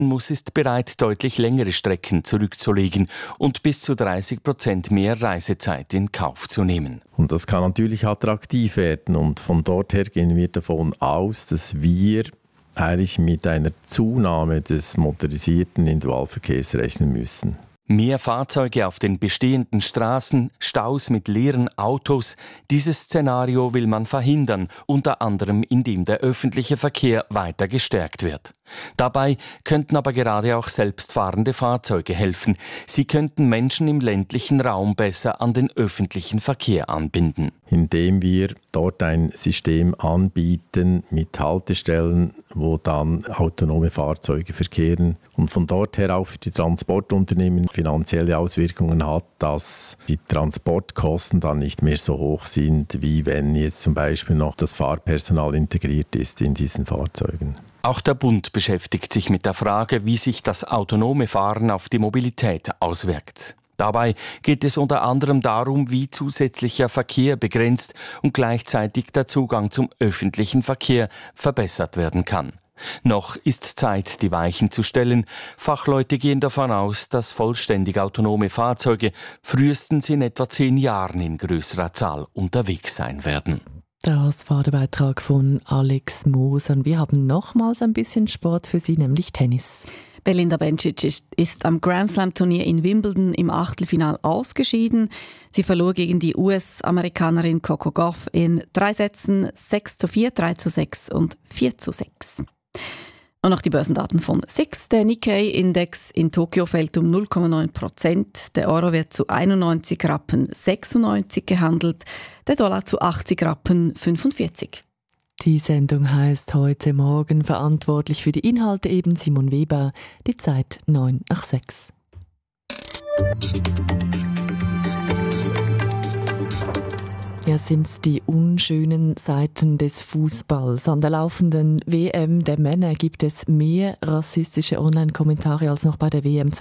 muss, ist bereit, deutlich längere Strecken zurückzulegen und bis zu 30% mehr Reisezeit in Kauf zu nehmen. Und das kann natürlich attraktiv werden. Und von dort her gehen wir davon aus, dass wir eigentlich mit einer Zunahme des motorisierten Individualverkehrs rechnen müssen. Mehr Fahrzeuge auf den bestehenden Straßen, Staus mit leeren Autos. Dieses Szenario will man verhindern, unter anderem indem der öffentliche Verkehr weiter gestärkt wird. Dabei könnten aber gerade auch selbstfahrende Fahrzeuge helfen. Sie könnten Menschen im ländlichen Raum besser an den öffentlichen Verkehr anbinden. Indem wir dort ein System anbieten mit Haltestellen, wo dann autonome Fahrzeuge verkehren und von dort her auch für die Transportunternehmen finanzielle Auswirkungen hat, dass die Transportkosten dann nicht mehr so hoch sind, wie wenn jetzt zum Beispiel noch das Fahrpersonal integriert ist in diesen Fahrzeugen. Auch der Bund beschäftigt sich mit der Frage, wie sich das autonome Fahren auf die Mobilität auswirkt. Dabei geht es unter anderem darum, wie zusätzlicher Verkehr begrenzt und gleichzeitig der Zugang zum öffentlichen Verkehr verbessert werden kann. Noch ist Zeit, die Weichen zu stellen. Fachleute gehen davon aus, dass vollständig autonome Fahrzeuge frühestens in etwa 10 Jahren in größerer Zahl unterwegs sein werden. Das war der Beitrag von Alex Moser. Und wir haben nochmals ein bisschen Sport für Sie, nämlich Tennis. Belinda Bencic ist am Grand Slam-Turnier in Wimbledon im Achtelfinal ausgeschieden. Sie verlor gegen die US-Amerikanerin Coco Gauff in 3 Sätzen 6:4, 3:6 und 4:6. Und noch die Börsendaten von SIX. Der Nikkei-Index in Tokio fällt um 0,9%. Der Euro wird zu 91 Rappen 96 gehandelt. Der Dollar zu 80 Rappen 45. Die Sendung heisst heute Morgen, verantwortlich für die Inhalte eben Simon Weber. Die Zeit 5:55. Ja, sind's die unschönen Seiten des Fußballs. An der laufenden WM der Männer gibt es mehr rassistische Online-Kommentare als noch bei der WM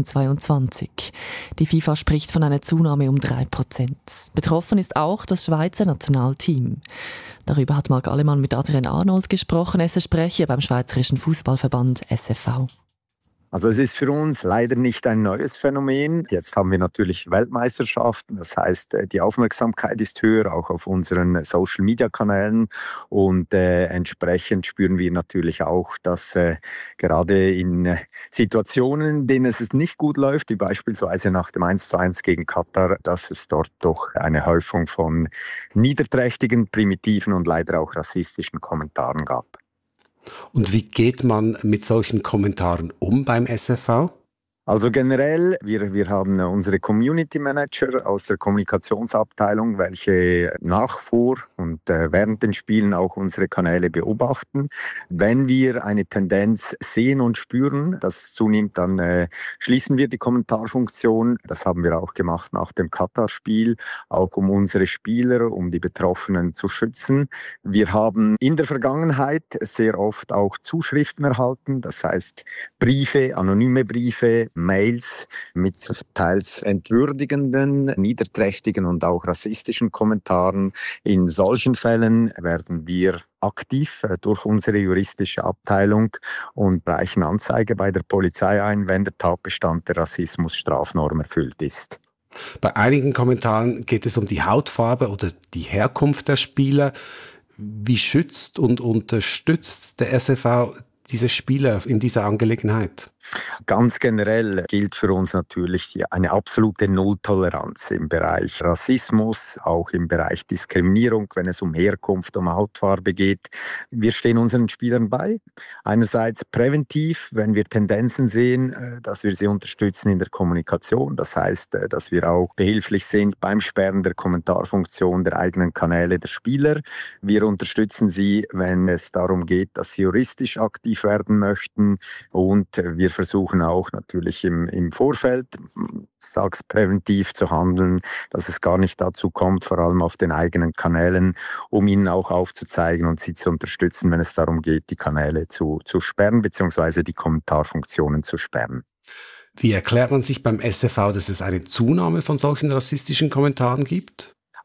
2022. Die FIFA spricht von einer Zunahme um 3%. Betroffen ist auch das Schweizer Nationalteam. Darüber hat Marc Allemann mit Adrian Arnold gesprochen. Er ist Sprecher beim Schweizerischen Fußballverband SFV. Also es ist für uns leider nicht ein neues Phänomen. Jetzt haben wir natürlich Weltmeisterschaften, das heißt, die Aufmerksamkeit ist höher, auch auf unseren Social-Media-Kanälen und entsprechend spüren wir natürlich auch, dass gerade in Situationen, in denen es nicht gut läuft, wie beispielsweise nach dem 1:1 gegen Katar, dass es dort doch eine Häufung von niederträchtigen, primitiven und leider auch rassistischen Kommentaren gab. Und wie geht man mit solchen Kommentaren um beim SFV? Also generell, wir haben unsere Community Manager aus der Kommunikationsabteilung, welche nach, vor und während den Spielen auch unsere Kanäle beobachten. Wenn wir eine Tendenz sehen und spüren, dass es zunimmt, dann schließen wir die Kommentarfunktion. Das haben wir auch gemacht nach dem Katar-Spiel, auch um unsere Spieler, um die Betroffenen zu schützen. Wir haben in der Vergangenheit sehr oft auch Zuschriften erhalten, das heißt Briefe, anonyme Briefe, Mails mit teils entwürdigenden, niederträchtigen und auch rassistischen Kommentaren. In solchen Fällen werden wir aktiv durch unsere juristische Abteilung und reichen Anzeige bei der Polizei ein, wenn der Tatbestand der Rassismus-Strafnorm erfüllt ist. Bei einigen Kommentaren geht es um die Hautfarbe oder die Herkunft der Spieler. Wie schützt und unterstützt der SFV diese Spieler in dieser Angelegenheit? Ganz generell gilt für uns natürlich eine absolute Nulltoleranz im Bereich Rassismus, auch im Bereich Diskriminierung, wenn es um Herkunft, um Hautfarbe geht. Wir stehen unseren Spielern bei. Einerseits präventiv, wenn wir Tendenzen sehen, dass wir sie unterstützen in der Kommunikation. Das heißt, dass wir auch behilflich sind beim Sperren der Kommentarfunktion der eigenen Kanäle der Spieler. Wir unterstützen sie, wenn es darum geht, dass sie juristisch aktiv werden möchten, und wir versuchen auch natürlich im Vorfeld, sag's präventiv zu handeln, dass es gar nicht dazu kommt, vor allem auf den eigenen Kanälen, um ihnen auch aufzuzeigen und sie zu unterstützen, wenn es darum geht, die Kanäle zu sperren bzw. die Kommentarfunktionen zu sperren. Wie erklärt man sich beim SFV, dass es eine Zunahme von solchen rassistischen Kommentaren gibt?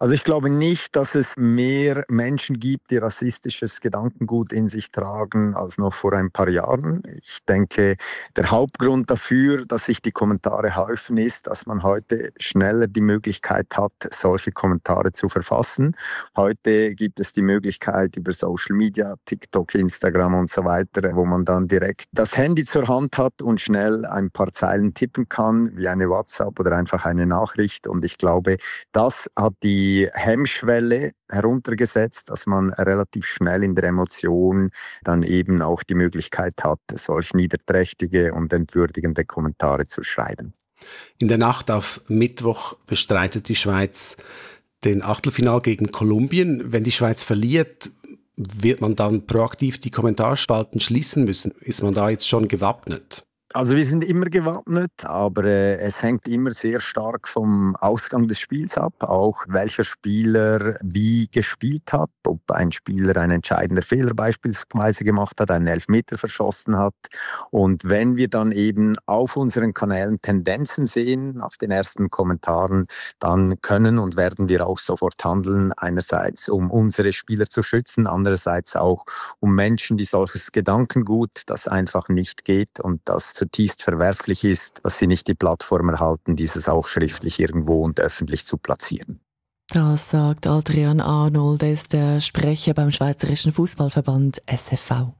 Also ich glaube nicht, dass es mehr Menschen gibt, die rassistisches Gedankengut in sich tragen, als noch vor ein paar Jahren. Ich denke, der Hauptgrund dafür, dass sich die Kommentare häufen, ist, dass man heute schneller die Möglichkeit hat, solche Kommentare zu verfassen. Heute gibt es die Möglichkeit über Social Media, TikTok, Instagram und so weiter, wo man dann direkt das Handy zur Hand hat und schnell ein paar Zeilen tippen kann, wie eine WhatsApp oder einfach eine Nachricht. Und ich glaube, das hat die Hemmschwelle heruntergesetzt, dass man relativ schnell in der Emotion dann eben auch die Möglichkeit hat, solch niederträchtige und entwürdigende Kommentare zu schreiben. In der Nacht auf Mittwoch bestreitet die Schweiz den Achtelfinal gegen Kolumbien. Wenn die Schweiz verliert, wird man dann proaktiv die Kommentarspalten schließen müssen? Ist man da jetzt schon gewappnet? Also wir sind immer gewappnet, aber es hängt immer sehr stark vom Ausgang des Spiels ab, auch welcher Spieler wie gespielt hat, ob ein Spieler einen entscheidenden Fehler beispielsweise gemacht hat, einen Elfmeter verschossen hat. Und wenn wir dann eben auf unseren Kanälen Tendenzen sehen, nach den ersten Kommentaren, dann können und werden wir auch sofort handeln, einerseits um unsere Spieler zu schützen, andererseits auch um Menschen, die solches Gedankengut, das einfach nicht geht und das zutiefst verwerflich ist, dass sie nicht die Plattform erhalten, dieses auch schriftlich irgendwo und öffentlich zu platzieren. Das sagt Adrian Arnold, er ist der Sprecher beim Schweizerischen Fußballverband SFV.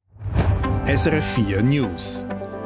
SRF 4 News.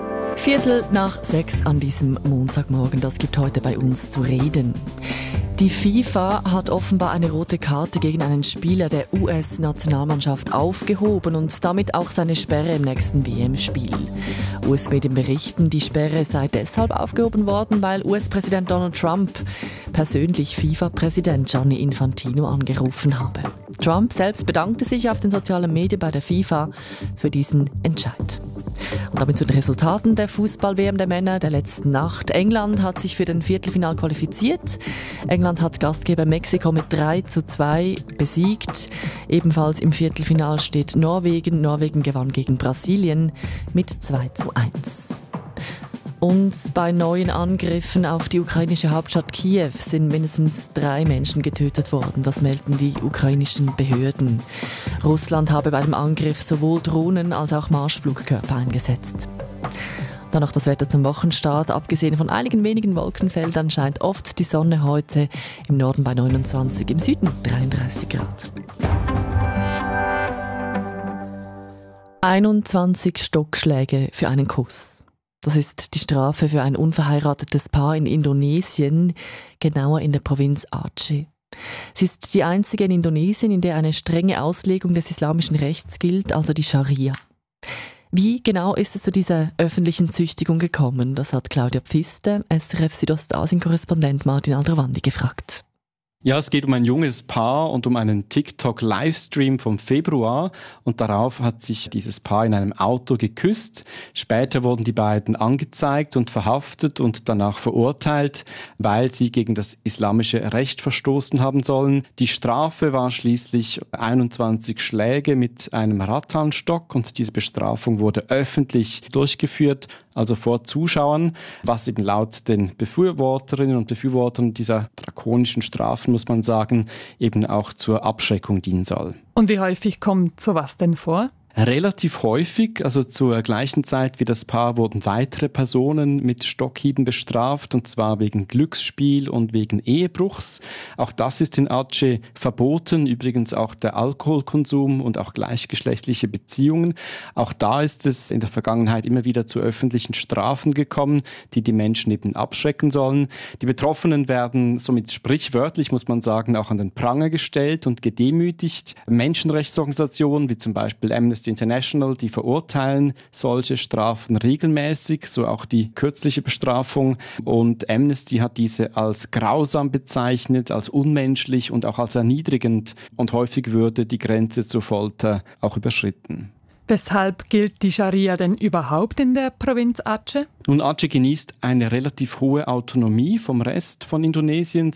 5:45 an diesem Montagmorgen, das gibt heute bei uns zu reden. Die FIFA hat offenbar eine rote Karte gegen einen Spieler der US-Nationalmannschaft aufgehoben und damit auch seine Sperre im nächsten WM-Spiel. US-Medien berichten, die Sperre sei deshalb aufgehoben worden, weil US-Präsident Donald Trump persönlich FIFA-Präsident Gianni Infantino angerufen habe. Trump selbst bedankte sich auf den sozialen Medien bei der FIFA für diesen Entscheid. Und damit zu den Resultaten der Fußball-WM der Männer der letzten Nacht. England hat sich für den Viertelfinal qualifiziert. England hat Gastgeber Mexiko mit 3:2 besiegt. Ebenfalls im Viertelfinal steht Norwegen. Norwegen gewann gegen Brasilien mit 2:1. Und bei neuen Angriffen auf die ukrainische Hauptstadt Kiew sind mindestens 3 Menschen getötet worden. Das melden die ukrainischen Behörden. Russland habe bei dem Angriff sowohl Drohnen als auch Marschflugkörper eingesetzt. Dann noch das Wetter zum Wochenstart. Abgesehen von einigen wenigen Wolkenfeldern scheint oft die Sonne heute. Im Norden bei 29, im Süden 33 Grad. 21 Stockschläge für einen Kuss. Das ist die Strafe für ein unverheiratetes Paar in Indonesien, genauer in der Provinz Aceh. Sie ist die einzige in Indonesien, in der eine strenge Auslegung des islamischen Rechts gilt, also die Scharia. Wie genau ist es zu dieser öffentlichen Züchtigung gekommen? Das hat Claudia Pfister, SRF Südostasien-Korrespondent Martin Aldrovandi gefragt. Ja, es geht um ein junges Paar und um einen TikTok-Livestream vom Februar. Und darauf hat sich dieses Paar in einem Auto geküsst. Später wurden die beiden angezeigt und verhaftet und danach verurteilt, weil sie gegen das islamische Recht verstoßen haben sollen. Die Strafe war schließlich 21 Schläge mit einem Rattanstock und diese Bestrafung wurde öffentlich durchgeführt, also vor Zuschauern, was eben laut den Befürworterinnen und Befürwortern dieser drakonischen Strafen, muss man sagen, eben auch zur Abschreckung dienen soll. Und wie häufig kommt sowas denn vor? Relativ häufig, also zur gleichen Zeit wie das Paar wurden weitere Personen mit Stockhieben bestraft, und zwar wegen Glücksspiel und wegen Ehebruchs. Auch das ist in Aceh verboten, übrigens auch der Alkoholkonsum und auch gleichgeschlechtliche Beziehungen. Auch da ist es in der Vergangenheit immer wieder zu öffentlichen Strafen gekommen, die die Menschen eben abschrecken sollen. Die Betroffenen werden somit sprichwörtlich, muss man sagen, auch an den Pranger gestellt und gedemütigt. Menschenrechtsorganisationen wie zum Beispiel Amnesty International, die verurteilen solche Strafen regelmäßig, so auch die kürzliche Bestrafung. Und Amnesty hat diese als grausam bezeichnet, als unmenschlich und auch als erniedrigend. Und häufig würde die Grenze zur Folter auch überschritten. Weshalb gilt die Scharia denn überhaupt in der Provinz Aceh? Nun, Aceh genießt eine relativ hohe Autonomie vom Rest von Indonesien.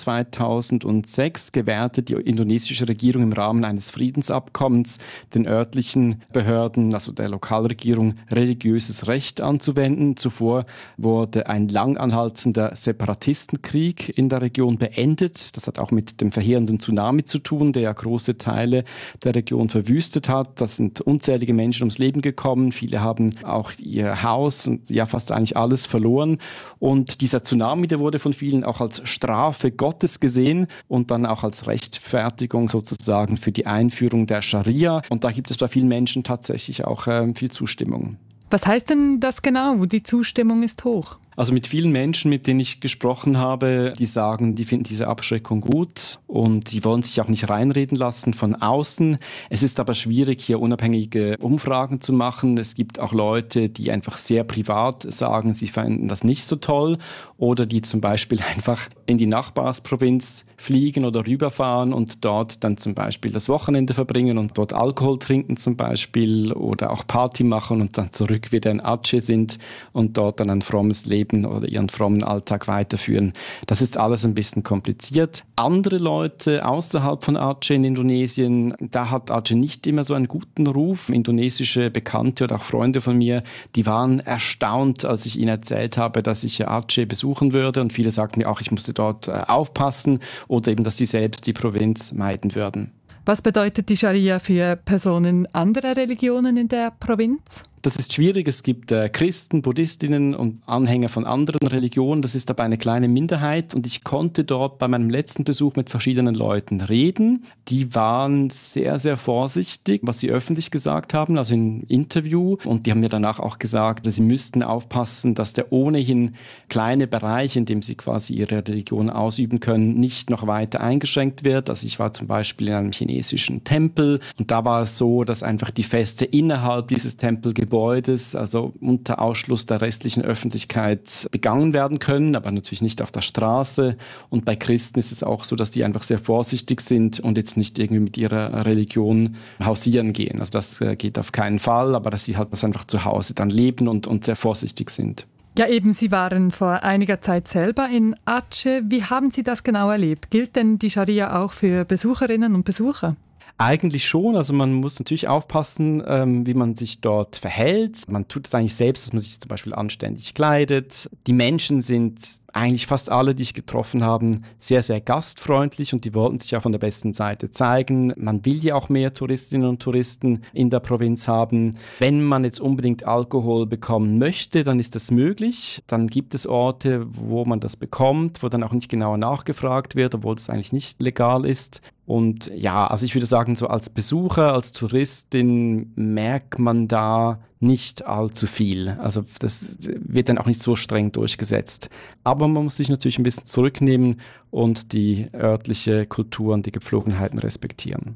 2006 gewährte die indonesische Regierung im Rahmen eines Friedensabkommens den örtlichen Behörden, also der Lokalregierung, religiöses Recht anzuwenden. Zuvor wurde ein lang anhaltender Separatistenkrieg in der Region beendet. Das hat auch mit dem verheerenden Tsunami zu tun, der ja große Teile der Region verwüstet hat. Da sind unzählige Menschen ums Leben gekommen. Viele haben auch ihr Haus und ja fast eigentlich alles verloren. Und dieser Tsunami, der wurde von vielen auch als Strafe Gottes gesehen und dann auch als Rechtfertigung sozusagen für die Einführung der Scharia. Und da gibt es bei vielen Menschen tatsächlich auch viel Zustimmung. Was heißt denn das genau? Die Zustimmung ist hoch. Also mit vielen Menschen, mit denen ich gesprochen habe, die sagen, die finden diese Abschreckung gut und sie wollen sich auch nicht reinreden lassen von außen. Es ist aber schwierig, hier unabhängige Umfragen zu machen. Es gibt auch Leute, die einfach sehr privat sagen, sie finden das nicht so toll oder die zum Beispiel einfach in die Nachbarsprovinz fliegen oder rüberfahren und dort dann zum Beispiel das Wochenende verbringen und dort Alkohol trinken zum Beispiel oder auch Party machen und dann zurück wieder in Aceh sind und dort dann ein frommes Leben oder ihren frommen Alltag weiterführen. Das ist alles ein bisschen kompliziert. Andere Leute außerhalb von Aceh in Indonesien, da hat Aceh nicht immer so einen guten Ruf. Indonesische Bekannte oder auch Freunde von mir, die waren erstaunt, als ich ihnen erzählt habe, dass ich Aceh besuchen würde und viele sagten mir auch, ich musste dort aufpassen oder eben, dass sie selbst die Provinz meiden würden. Was bedeutet die Scharia für Personen anderer Religionen in der Provinz? Das ist schwierig. Es gibt Christen, Buddhistinnen und Anhänger von anderen Religionen. Das ist aber eine kleine Minderheit. Und ich konnte dort bei meinem letzten Besuch mit verschiedenen Leuten reden. Die waren sehr, sehr vorsichtig, was sie öffentlich gesagt haben, also im Interview. Und die haben mir danach auch gesagt, dass sie müssten aufpassen, dass der ohnehin kleine Bereich, in dem sie quasi ihre Religion ausüben können, nicht noch weiter eingeschränkt wird. Also ich war zum Beispiel in einem chinesischen Tempel und da war es so, dass einfach die Feste innerhalb dieses Tempelgebäudes, also unter Ausschluss der restlichen Öffentlichkeit begangen werden können, aber natürlich nicht auf der Straße. Und bei Christen ist es auch so, dass die einfach sehr vorsichtig sind und jetzt nicht irgendwie mit ihrer Religion hausieren gehen. Also das geht auf keinen Fall, aber dass sie halt das einfach zu Hause dann leben und sehr vorsichtig sind. Ja, eben, Sie waren vor einiger Zeit selber in Aceh. Wie haben Sie das genau erlebt? Gilt denn die Scharia auch für Besucherinnen und Besucher? Eigentlich schon, also man muss natürlich aufpassen, wie man sich dort verhält. Man tut es eigentlich selbst, dass man sich zum Beispiel anständig kleidet. Die Menschen sind eigentlich fast alle, die ich getroffen habe, sehr, sehr gastfreundlich und die wollten sich auch von der besten Seite zeigen. Man will ja auch mehr Touristinnen und Touristen in der Provinz haben. Wenn man jetzt unbedingt Alkohol bekommen möchte, dann ist das möglich. Dann gibt es Orte, wo man das bekommt, wo dann auch nicht genauer nachgefragt wird, obwohl das eigentlich nicht legal ist. Und ja, also ich würde sagen, so als Besucher, als Touristin merkt man da nicht allzu viel. Also das wird dann auch nicht so streng durchgesetzt. Aber man muss sich natürlich ein bisschen zurücknehmen und die örtliche Kultur und die Gepflogenheiten respektieren.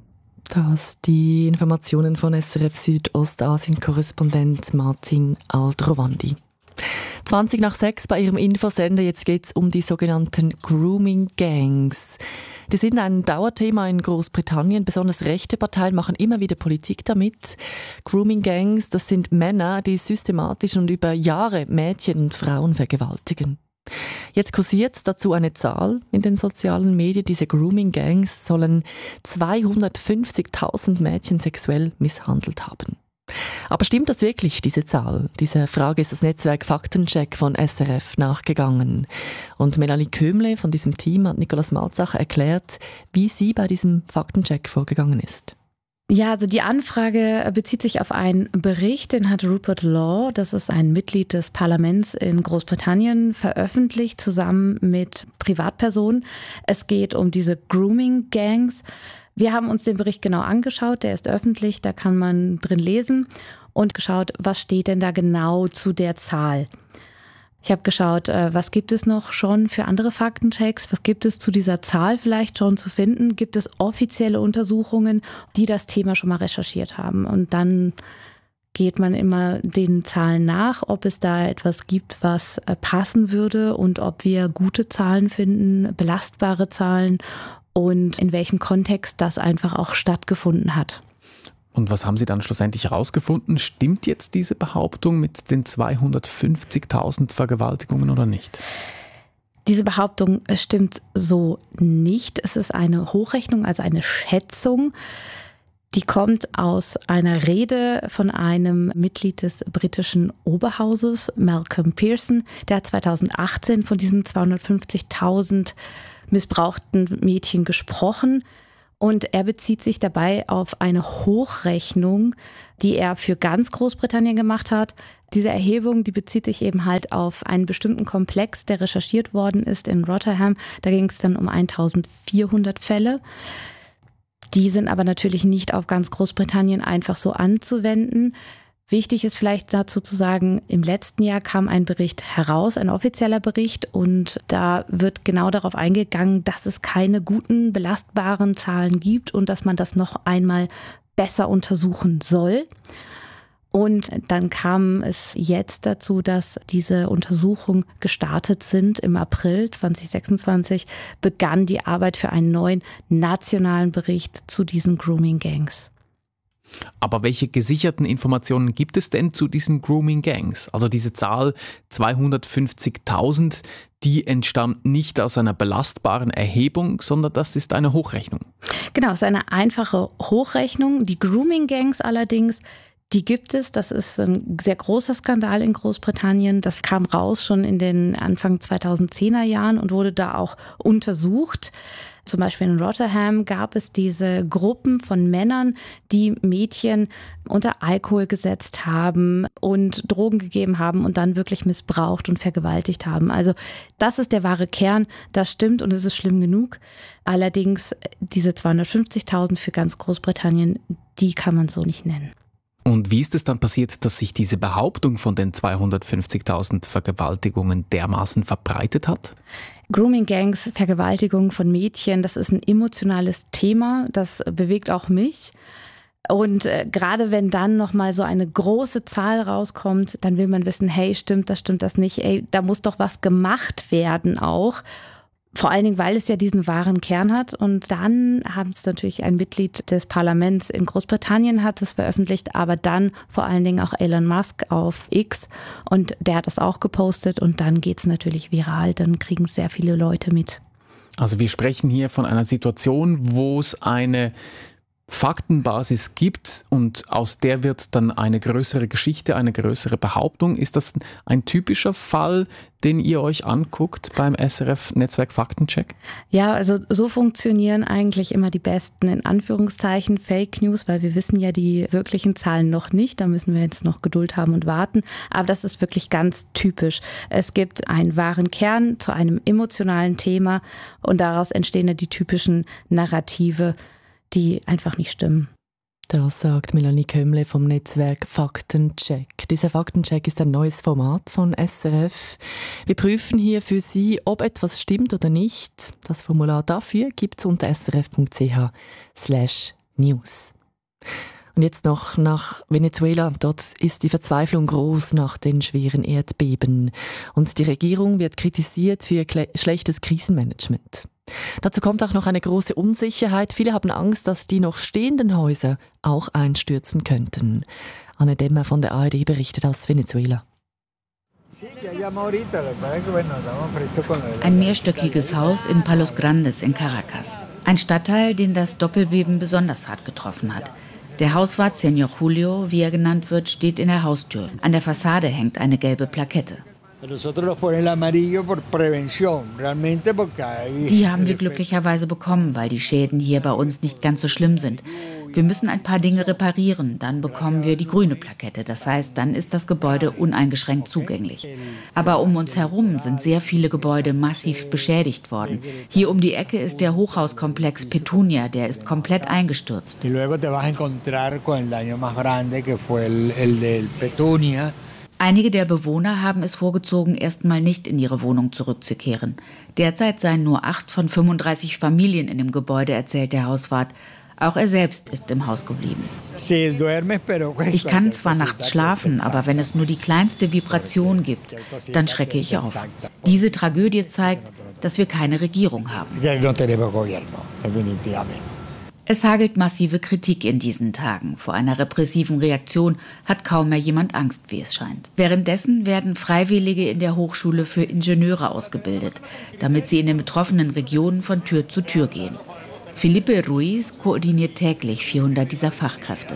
Das die Informationen von SRF Südostasien-Korrespondent Martin Aldrovandi. 6:20 bei Ihrem Infosender. Jetzt geht es um die sogenannten Grooming Gangs. Die sind ein Dauerthema in Großbritannien. Besonders rechte Parteien machen immer wieder Politik damit. Grooming Gangs, das sind Männer, die systematisch und über Jahre Mädchen und Frauen vergewaltigen. Jetzt kursiert dazu eine Zahl in den sozialen Medien. Diese Grooming Gangs sollen 250.000 Mädchen sexuell misshandelt haben. Aber stimmt das wirklich, diese Zahl? Diese Frage ist das Netzwerk Faktencheck von SRF nachgegangen. Und Melanie Kömle von diesem Team hat Nicolas Malzacher erklärt, wie sie bei diesem Faktencheck vorgegangen ist. Ja, also die Anfrage bezieht sich auf einen Bericht, den hat Rupert Law, das ist ein Mitglied des Parlaments in Großbritannien, veröffentlicht, zusammen mit Privatpersonen. Es geht um diese Grooming-Gangs. Wir haben uns den Bericht genau angeschaut, der ist öffentlich, da kann man drin lesen und geschaut, was steht denn da genau zu der Zahl. Ich habe geschaut, was gibt es noch schon für andere Faktenchecks, was gibt es zu dieser Zahl vielleicht schon zu finden, gibt es offizielle Untersuchungen, die das Thema schon mal recherchiert haben. Und dann geht man immer den Zahlen nach, ob es da etwas gibt, was passen würde und ob wir gute Zahlen finden, belastbare Zahlen und in welchem Kontext das einfach auch stattgefunden hat. Und was haben Sie dann schlussendlich herausgefunden? Stimmt jetzt diese Behauptung mit den 250.000 Vergewaltigungen oder nicht? Diese Behauptung stimmt so nicht. Es ist eine Hochrechnung, also eine Schätzung. Die kommt aus einer Rede von einem Mitglied des britischen Oberhauses, Malcolm Pearson. Der hat 2018 von diesen 250.000 missbrauchten Mädchen gesprochen. Und er bezieht sich dabei auf eine Hochrechnung, die er für ganz Großbritannien gemacht hat. Diese Erhebung, die bezieht sich eben halt auf einen bestimmten Komplex, der recherchiert worden ist in Rotherham. Da ging es dann um 1400 Fälle. Die sind aber natürlich nicht auf ganz Großbritannien einfach so anzuwenden. Wichtig ist vielleicht dazu zu sagen, im letzten Jahr kam ein Bericht heraus, ein offizieller Bericht, und da wird genau darauf eingegangen, dass es keine guten, belastbaren Zahlen gibt und dass man das noch einmal besser untersuchen soll. Und dann kam es jetzt dazu, dass diese Untersuchungen gestartet sind. Im April 2026 begann die Arbeit für einen neuen nationalen Bericht zu diesen Grooming-Gangs. Aber welche gesicherten Informationen gibt es denn zu diesen Grooming-Gangs? Also diese Zahl 250.000, die entstammt nicht aus einer belastbaren Erhebung, sondern das ist eine Hochrechnung. Genau, es ist eine einfache Hochrechnung. Die Grooming-Gangs allerdings, die gibt es. Das ist ein sehr großer Skandal in Großbritannien. Das kam raus schon in den Anfang 2010er Jahren und wurde da auch untersucht. Zum Beispiel in Rotherham gab es diese Gruppen von Männern, die Mädchen unter Alkohol gesetzt haben und Drogen gegeben haben und dann wirklich missbraucht und vergewaltigt haben. Also das ist der wahre Kern, das stimmt und es ist schlimm genug. Allerdings diese 250.000 für ganz Großbritannien, die kann man so nicht nennen. Und wie ist es dann passiert, dass sich diese Behauptung von den 250.000 Vergewaltigungen dermaßen verbreitet hat? Grooming-Gangs, Vergewaltigung von Mädchen, das ist ein emotionales Thema, das bewegt auch mich. Und gerade wenn dann nochmal so eine große Zahl rauskommt, dann will man wissen, hey, stimmt das nicht? Ey, da muss doch was gemacht werden auch. Vor allen Dingen, weil es ja diesen wahren Kern hat. Und dann haben es natürlich ein Mitglied des Parlaments in Großbritannien hat es veröffentlicht, aber dann vor allen Dingen auch Elon Musk auf X. Und der hat das auch gepostet und dann geht es natürlich viral. Dann kriegen sehr viele Leute mit. Also wir sprechen hier von einer Situation, wo es eine Faktenbasis gibt und aus der wird dann eine größere Geschichte, eine größere Behauptung. Ist das ein typischer Fall, den ihr euch anguckt beim SRF-Netzwerk Faktencheck? Ja, also so funktionieren eigentlich immer die besten, in Anführungszeichen, Fake News, weil wir wissen ja die wirklichen Zahlen noch nicht. Da müssen wir jetzt noch Geduld haben und warten. Aber das ist wirklich ganz typisch. Es gibt einen wahren Kern zu einem emotionalen Thema und daraus entstehen ja die typischen Narrative, die einfach nicht stimmen. Das sagt Melanie Kömmle vom Netzwerk Faktencheck. Dieser Faktencheck ist ein neues Format von SRF. Wir prüfen hier für Sie, ob etwas stimmt oder nicht. Das Formular dafür gibt es unter srf.ch/news. Und jetzt noch nach Venezuela. Dort ist die Verzweiflung groß nach den schweren Erdbeben. Und die Regierung wird kritisiert für schlechtes Krisenmanagement. Dazu kommt auch noch eine große Unsicherheit. Viele haben Angst, dass die noch stehenden Häuser auch einstürzen könnten. Anne Demmer von der ARD berichtet aus Venezuela. Ein mehrstöckiges Haus in Palos Grandes in Caracas. Ein Stadtteil, den das Doppelbeben besonders hart getroffen hat. Der Hauswart Señor Julio, wie er genannt wird, steht in der Haustür. An der Fassade hängt eine gelbe Plakette. Die haben wir glücklicherweise bekommen, weil die Schäden hier bei uns nicht ganz so schlimm sind. Wir müssen ein paar Dinge reparieren, dann bekommen wir die grüne Plakette. Das heißt, dann ist das Gebäude uneingeschränkt zugänglich. Aber um uns herum sind sehr viele Gebäude massiv beschädigt worden. Hier um die Ecke ist der Hochhauskomplex Petunia, der ist komplett eingestürzt. Einige der Bewohner haben es vorgezogen, erstmal nicht in ihre Wohnung zurückzukehren. Derzeit seien nur 8 von 35 Familien in dem Gebäude, erzählt der Hauswart. Auch er selbst ist im Haus geblieben. Ich kann zwar nachts schlafen, aber wenn es nur die kleinste Vibration gibt, dann schrecke ich auf. Diese Tragödie zeigt, dass wir keine Regierung haben. Es hagelt massive Kritik in diesen Tagen. Vor einer repressiven Reaktion hat kaum mehr jemand Angst, wie es scheint. Währenddessen werden Freiwillige in der Hochschule für Ingenieure ausgebildet, damit sie in den betroffenen Regionen von Tür zu Tür gehen. Felipe Ruiz koordiniert täglich 400 dieser Fachkräfte.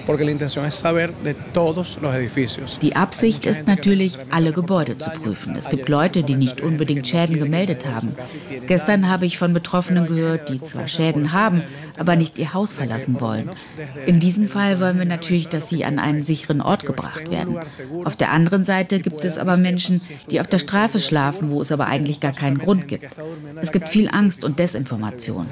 Die Absicht ist natürlich, alle Gebäude zu prüfen. Es gibt Leute, die nicht unbedingt Schäden gemeldet haben. Gestern habe ich von Betroffenen gehört, die zwar Schäden haben, aber nicht ihr Haus verlassen wollen. In diesem Fall wollen wir natürlich, dass sie an einen sicheren Ort gebracht werden. Auf der anderen Seite gibt es aber Menschen, die auf der Straße schlafen, wo es aber eigentlich gar keinen Grund gibt. Es gibt viel Angst und Desinformation.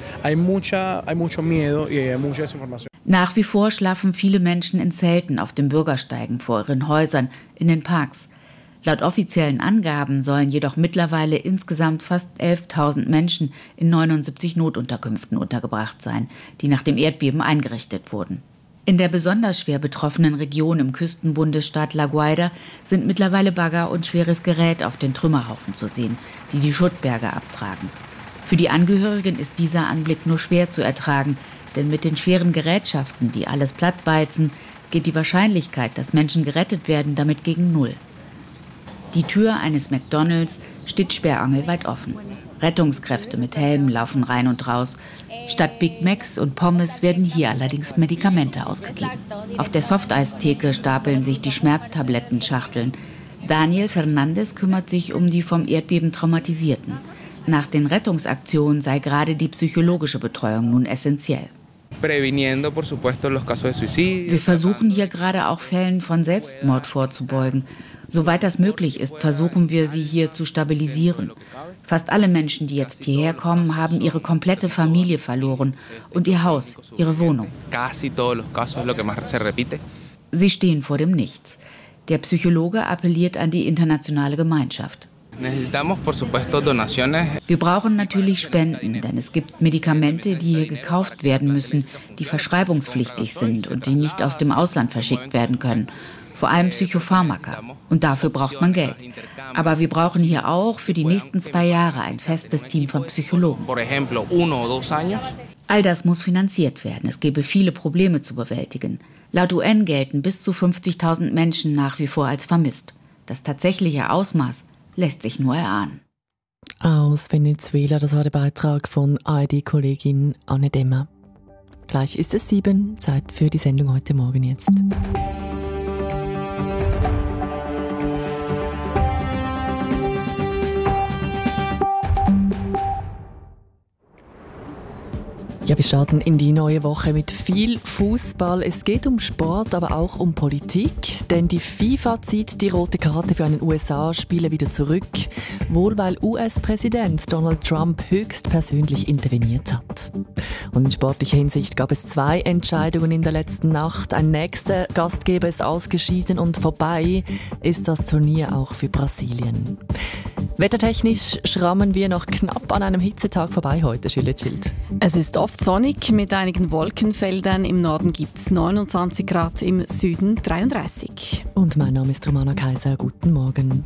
Nach wie vor schlafen viele Menschen in Zelten auf den Bürgersteigen vor ihren Häusern, in den Parks. Laut offiziellen Angaben sollen jedoch mittlerweile insgesamt fast 11.000 Menschen in 79 Notunterkünften untergebracht sein, die nach dem Erdbeben eingerichtet wurden. In der besonders schwer betroffenen Region im Küstenbundesstaat La Guaira sind mittlerweile Bagger und schweres Gerät auf den Trümmerhaufen zu sehen, die die Schuttberge abtragen. Für die Angehörigen ist dieser Anblick nur schwer zu ertragen, denn mit den schweren Gerätschaften, die alles plattwalzen, geht die Wahrscheinlichkeit, dass Menschen gerettet werden, damit gegen Null. Die Tür eines McDonald's steht sperrangelweit offen. Rettungskräfte mit Helmen laufen rein und raus. Statt Big Macs und Pommes werden hier allerdings Medikamente ausgegeben. Auf der Softeistheke stapeln sich die Schmerztablettenschachteln. Daniel Fernandes kümmert sich um die vom Erdbeben Traumatisierten. Nach den Rettungsaktionen sei gerade die psychologische Betreuung nun essentiell. Wir versuchen hier gerade auch Fällen von Selbstmord vorzubeugen. Soweit das möglich ist, versuchen wir, sie hier zu stabilisieren. Fast alle Menschen, die jetzt hierher kommen, haben ihre komplette Familie verloren und ihr Haus, ihre Wohnung. Sie stehen vor dem Nichts. Der Psychologe appelliert an die internationale Gemeinschaft. Wir brauchen natürlich Spenden, denn es gibt Medikamente, die hier gekauft werden müssen, die verschreibungspflichtig sind und die nicht aus dem Ausland verschickt werden können. Vor allem Psychopharmaka. Und dafür braucht man Geld. Aber wir brauchen hier auch für die nächsten 2 Jahre ein festes Team von Psychologen. All das muss finanziert werden. Es gäbe viele Probleme zu bewältigen. Laut UN gelten bis zu 50.000 Menschen nach wie vor als vermisst. Das tatsächliche Ausmaß lässt sich nur erahnen. Aus Venezuela, das war der Beitrag von ARD-Kollegin Anne Demmer. Gleich ist es 7, Zeit für die Sendung heute Morgen jetzt. Ja, wir starten in die neue Woche mit viel Fußball. Es geht um Sport, aber auch um Politik, denn die FIFA zieht die rote Karte für einen USA-Spieler wieder zurück, wohl weil US-Präsident Donald Trump höchstpersönlich interveniert hat. Und in sportlicher Hinsicht gab es 2 Entscheidungen in der letzten Nacht. Ein nächster Gastgeber ist ausgeschieden und vorbei ist das Turnier auch für Brasilien. Wettertechnisch schrammen wir noch knapp an einem Hitzetag vorbei heute, Julia Schild. Es ist oft sonnig mit einigen Wolkenfeldern. Im Norden gibt es 29 Grad, im Süden 33. Und mein Name ist Romana Kaiser. Guten Morgen.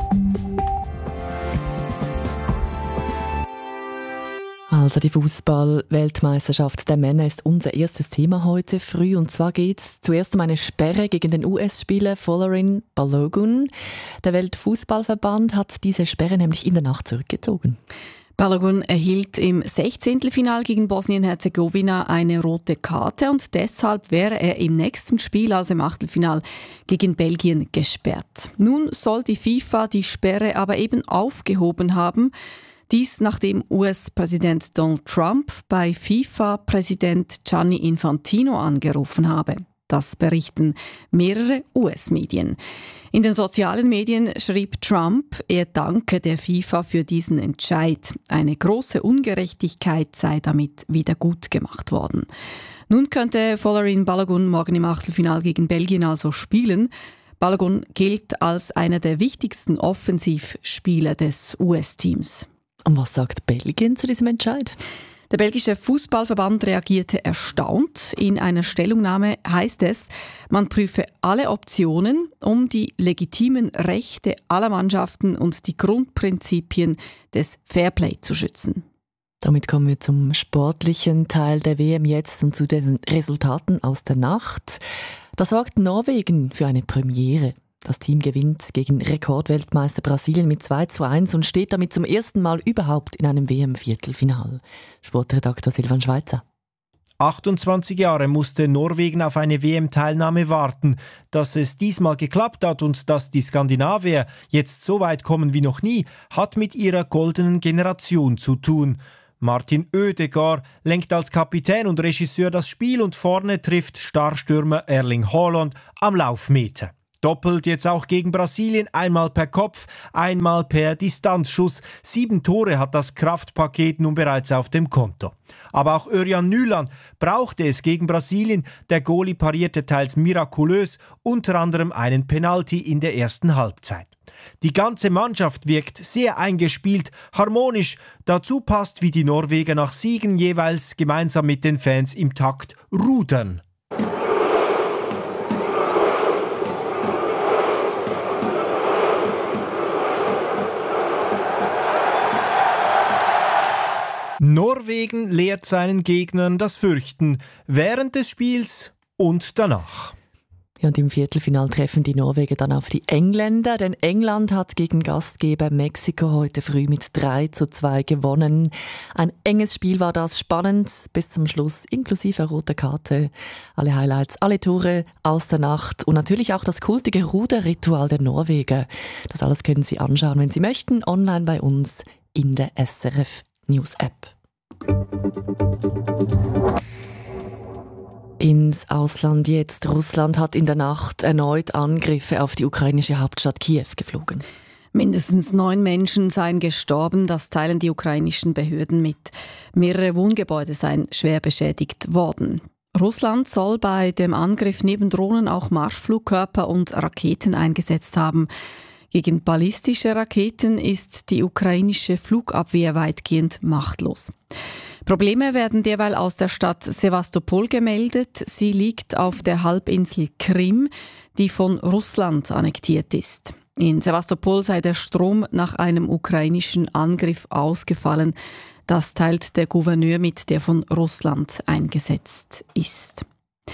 Also die Fußball-Weltmeisterschaft der Männer ist unser erstes Thema heute früh. Und zwar geht es zuerst um eine Sperre gegen den US-Spieler Folarin Balogun. Der Weltfußballverband hat diese Sperre nämlich in der Nacht zurückgezogen. Balogun erhielt im 16. Final gegen Bosnien-Herzegowina eine rote Karte und deshalb wäre er im nächsten Spiel, also im Achtelfinal, gegen Belgien gesperrt. Nun soll die FIFA die Sperre aber eben aufgehoben haben. Dies nachdem US-Präsident Donald Trump bei FIFA-Präsident Gianni Infantino angerufen habe. Das berichten mehrere US-Medien. In den sozialen Medien schrieb Trump, er danke der FIFA für diesen Entscheid. Eine große Ungerechtigkeit sei damit wieder gut gemacht worden. Nun könnte Folarin Balogun morgen im Achtelfinal gegen Belgien also spielen. Balogun gilt als einer der wichtigsten Offensivspieler des US-Teams. Und was sagt Belgien zu diesem Entscheid? Der belgische Fußballverband reagierte erstaunt. In einer Stellungnahme heißt es, man prüfe alle Optionen, um die legitimen Rechte aller Mannschaften und die Grundprinzipien des Fairplay zu schützen. Damit kommen wir zum sportlichen Teil der WM jetzt und zu den Resultaten aus der Nacht. Da sorgt Norwegen für eine Premiere. Das Team gewinnt gegen Rekordweltmeister Brasilien mit 2:1 und steht damit zum ersten Mal überhaupt in einem WM-Viertelfinal. Sportredakteur Silvan Schweizer. 28 Jahre musste Norwegen auf eine WM-Teilnahme warten. Dass es diesmal geklappt hat und dass die Skandinavier jetzt so weit kommen wie noch nie, hat mit ihrer goldenen Generation zu tun. Martin Ødegaard lenkt als Kapitän und Regisseur das Spiel und vorne trifft Starstürmer Erling Haaland am Laufmeter. Doppelt jetzt auch gegen Brasilien, einmal per Kopf, einmal per Distanzschuss. 7 Tore hat das Kraftpaket nun bereits auf dem Konto. Aber auch Örjan Nyland brauchte es gegen Brasilien. Der Goalie parierte teils mirakulös, unter anderem einen Penalty in der ersten Halbzeit. Die ganze Mannschaft wirkt sehr eingespielt, harmonisch. Dazu passt, wie die Norweger nach Siegen jeweils gemeinsam mit den Fans im Takt rudern. Norwegen lehrt seinen Gegnern das Fürchten während des Spiels und danach. Ja, und im Viertelfinal treffen die Norweger dann auf die Engländer, denn England hat gegen Gastgeber Mexiko heute früh mit 3:2 gewonnen. Ein enges Spiel war das, spannend bis zum Schluss, inklusive roter Karte. Alle Highlights, alle Tore aus der Nacht und natürlich auch das kultige Ruderritual der Norweger. Das alles können Sie anschauen, wenn Sie möchten, online bei uns in der SRF News App. Ins Ausland jetzt. Russland hat in der Nacht erneut Angriffe auf die ukrainische Hauptstadt Kiew geflogen. Mindestens 9 Menschen seien gestorben, das teilen die ukrainischen Behörden mit. Mehrere Wohngebäude seien schwer beschädigt worden. Russland soll bei dem Angriff neben Drohnen auch Marschflugkörper und Raketen eingesetzt haben. Gegen ballistische Raketen ist die ukrainische Flugabwehr weitgehend machtlos. Probleme werden derweil aus der Stadt Sewastopol gemeldet. Sie liegt auf der Halbinsel Krim, die von Russland annektiert ist. In Sewastopol sei der Strom nach einem ukrainischen Angriff ausgefallen. Das teilt der Gouverneur mit, der von Russland eingesetzt ist.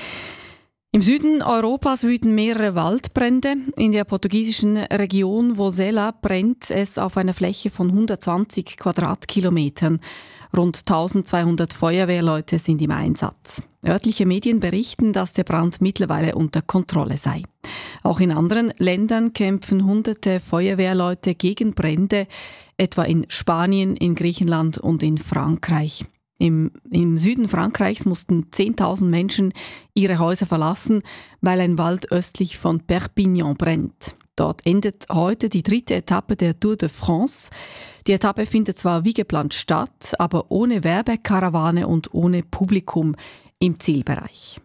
Im Süden Europas wüten mehrere Waldbrände. In der portugiesischen Region Vozela brennt es auf einer Fläche von 120 Quadratkilometern. Rund 1200 Feuerwehrleute sind im Einsatz. Örtliche Medien berichten, dass der Brand mittlerweile unter Kontrolle sei. Auch in anderen Ländern kämpfen hunderte Feuerwehrleute gegen Brände, etwa in Spanien, in Griechenland und in Frankreich. Im Süden Frankreichs mussten 10.000 Menschen ihre Häuser verlassen, weil ein Wald östlich von Perpignan brennt. Dort endet heute die 3. Etappe der Tour de France. Die Etappe findet zwar wie geplant statt, aber ohne Werbekarawane und ohne Publikum im Zielbereich.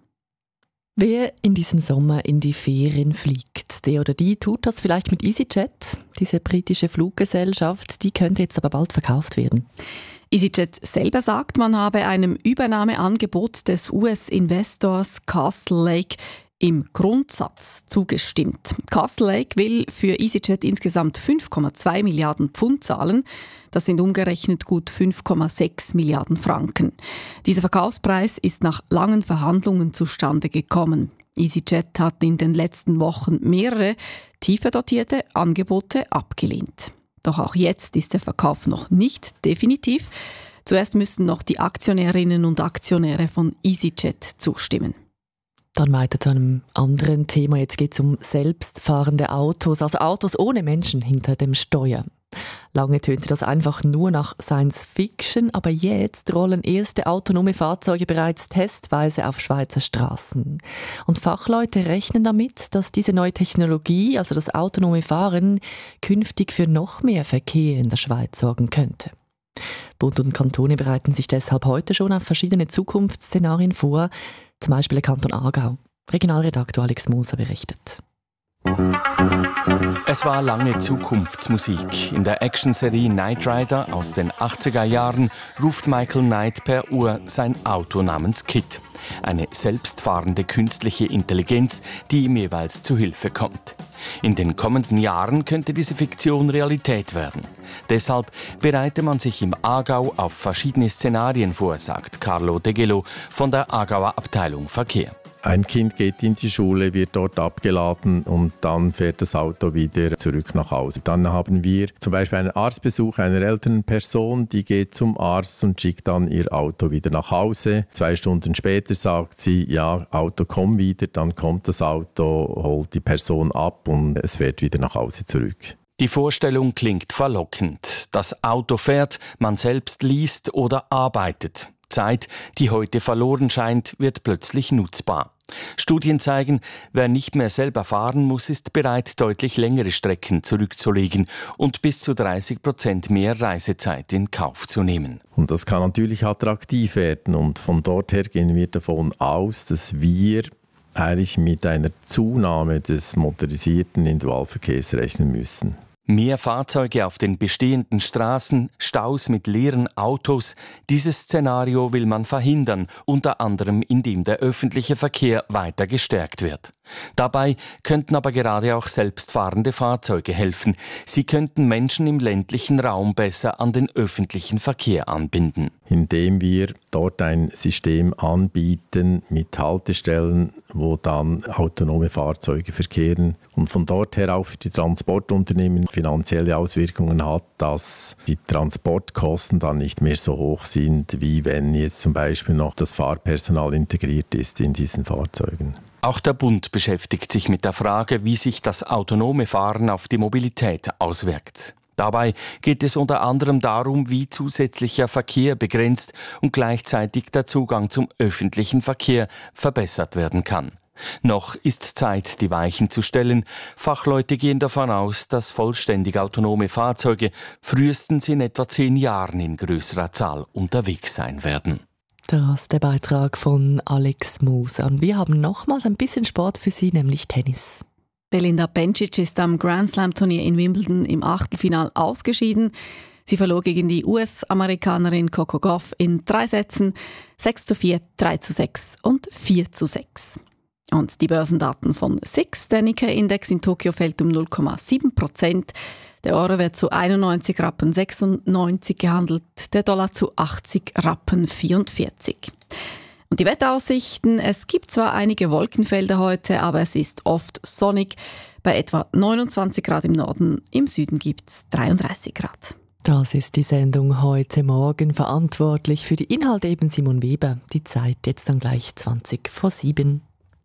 Wer in diesem Sommer in die Ferien fliegt, der oder die tut das vielleicht mit EasyJet. Diese britische Fluggesellschaft, die könnte jetzt aber bald verkauft werden. EasyJet selber sagt, man habe einem Übernahmeangebot des US-Investors Castle Lake im Grundsatz zugestimmt. Castle Lake will für EasyJet insgesamt 5,2 Milliarden Pfund zahlen. Das sind umgerechnet gut 5,6 Milliarden Franken. Dieser Verkaufspreis ist nach langen Verhandlungen zustande gekommen. EasyJet hat in den letzten Wochen mehrere tiefer dotierte Angebote abgelehnt. Doch auch jetzt ist der Verkauf noch nicht definitiv. Zuerst müssen noch die Aktionärinnen und Aktionäre von EasyJet zustimmen. Dann weiter zu einem anderen Thema. Jetzt geht es um selbstfahrende Autos, also Autos ohne Menschen hinter dem Steuer. Lange tönte das einfach nur nach Science Fiction, aber jetzt rollen erste autonome Fahrzeuge bereits testweise auf Schweizer Straßen. Und Fachleute rechnen damit, dass diese neue Technologie, also das autonome Fahren, künftig für noch mehr Verkehr in der Schweiz sorgen könnte. Bund und Kantone bereiten sich deshalb heute schon auf verschiedene Zukunftsszenarien vor, zum Beispiel der Kanton Aargau. Regionalredaktor Alex Moser berichtet. Es war lange Zukunftsmusik. In der Actionserie Knight Rider aus den 80er Jahren ruft Michael Knight per Uhr sein Auto namens KITT. Eine selbstfahrende künstliche Intelligenz, die ihm jeweils zu Hilfe kommt. In den kommenden Jahren könnte diese Fiktion Realität werden. Deshalb bereite man sich im Aargau auf verschiedene Szenarien vor, sagt Carlo De Gelo von der Aargauer Abteilung Verkehr. Ein Kind geht in die Schule, wird dort abgeladen und dann fährt das Auto wieder zurück nach Hause. Dann haben wir zum Beispiel einen Arztbesuch einer älteren Person, die geht zum Arzt und schickt dann ihr Auto wieder nach Hause. 2 Stunden später sagt sie, ja, Auto komm wieder, dann kommt das Auto, holt die Person ab und es fährt wieder nach Hause zurück. Die Vorstellung klingt verlockend. Das Auto fährt, man selbst liest oder arbeitet. Zeit, die heute verloren scheint, wird plötzlich nutzbar. Studien zeigen, wer nicht mehr selber fahren muss, ist bereit, deutlich längere Strecken zurückzulegen und bis zu 30% mehr Reisezeit in Kauf zu nehmen. Und das kann natürlich attraktiv werden und von dort her gehen wir davon aus, dass wir eigentlich mit einer Zunahme des motorisierten Individualverkehrs rechnen müssen. Mehr Fahrzeuge auf den bestehenden Straßen, Staus mit leeren Autos. Dieses Szenario will man verhindern, unter anderem indem der öffentliche Verkehr weiter gestärkt wird. Dabei könnten aber gerade auch selbstfahrende Fahrzeuge helfen. Sie könnten Menschen im ländlichen Raum besser an den öffentlichen Verkehr anbinden. Indem wir dort ein System anbieten mit Haltestellen, wo dann autonome Fahrzeuge verkehren und von dort her auch für die Transportunternehmen finanzielle Auswirkungen hat, dass die Transportkosten dann nicht mehr so hoch sind, wie wenn jetzt zum Beispiel noch das Fahrpersonal integriert ist in diesen Fahrzeugen. Auch der Bund beschäftigt sich mit der Frage, wie sich das autonome Fahren auf die Mobilität auswirkt. Dabei geht es unter anderem darum, wie zusätzlicher Verkehr begrenzt und gleichzeitig der Zugang zum öffentlichen Verkehr verbessert werden kann. Noch ist Zeit, die Weichen zu stellen. Fachleute gehen davon aus, dass vollständig autonome Fahrzeuge frühestens in etwa 10 Jahren in größerer Zahl unterwegs sein werden. Das der Beitrag von Alex Moser. Und wir haben nochmals ein bisschen Sport für Sie, nämlich Tennis. Belinda Bencic ist am Grand Slam Turnier in Wimbledon im Achtelfinal ausgeschieden. Sie verlor gegen die US-Amerikanerin Coco Gauff in 3 Sätzen, 6:4, 3:6 und 4:6. Und die Börsendaten von SIX, der Nikkei-Index in Tokio fällt um 0,7%. Der Euro wird zu 91 Rappen 96 gehandelt, der Dollar zu 80 Rappen 44. Und die Wetteraussichten, es gibt zwar einige Wolkenfelder heute, aber es ist oft sonnig. Bei etwa 29 Grad im Norden, im Süden gibt es 33 Grad. Das ist die Sendung heute Morgen. Verantwortlich für die Inhalte eben Simon Weber. Die Zeit jetzt dann gleich 7:20.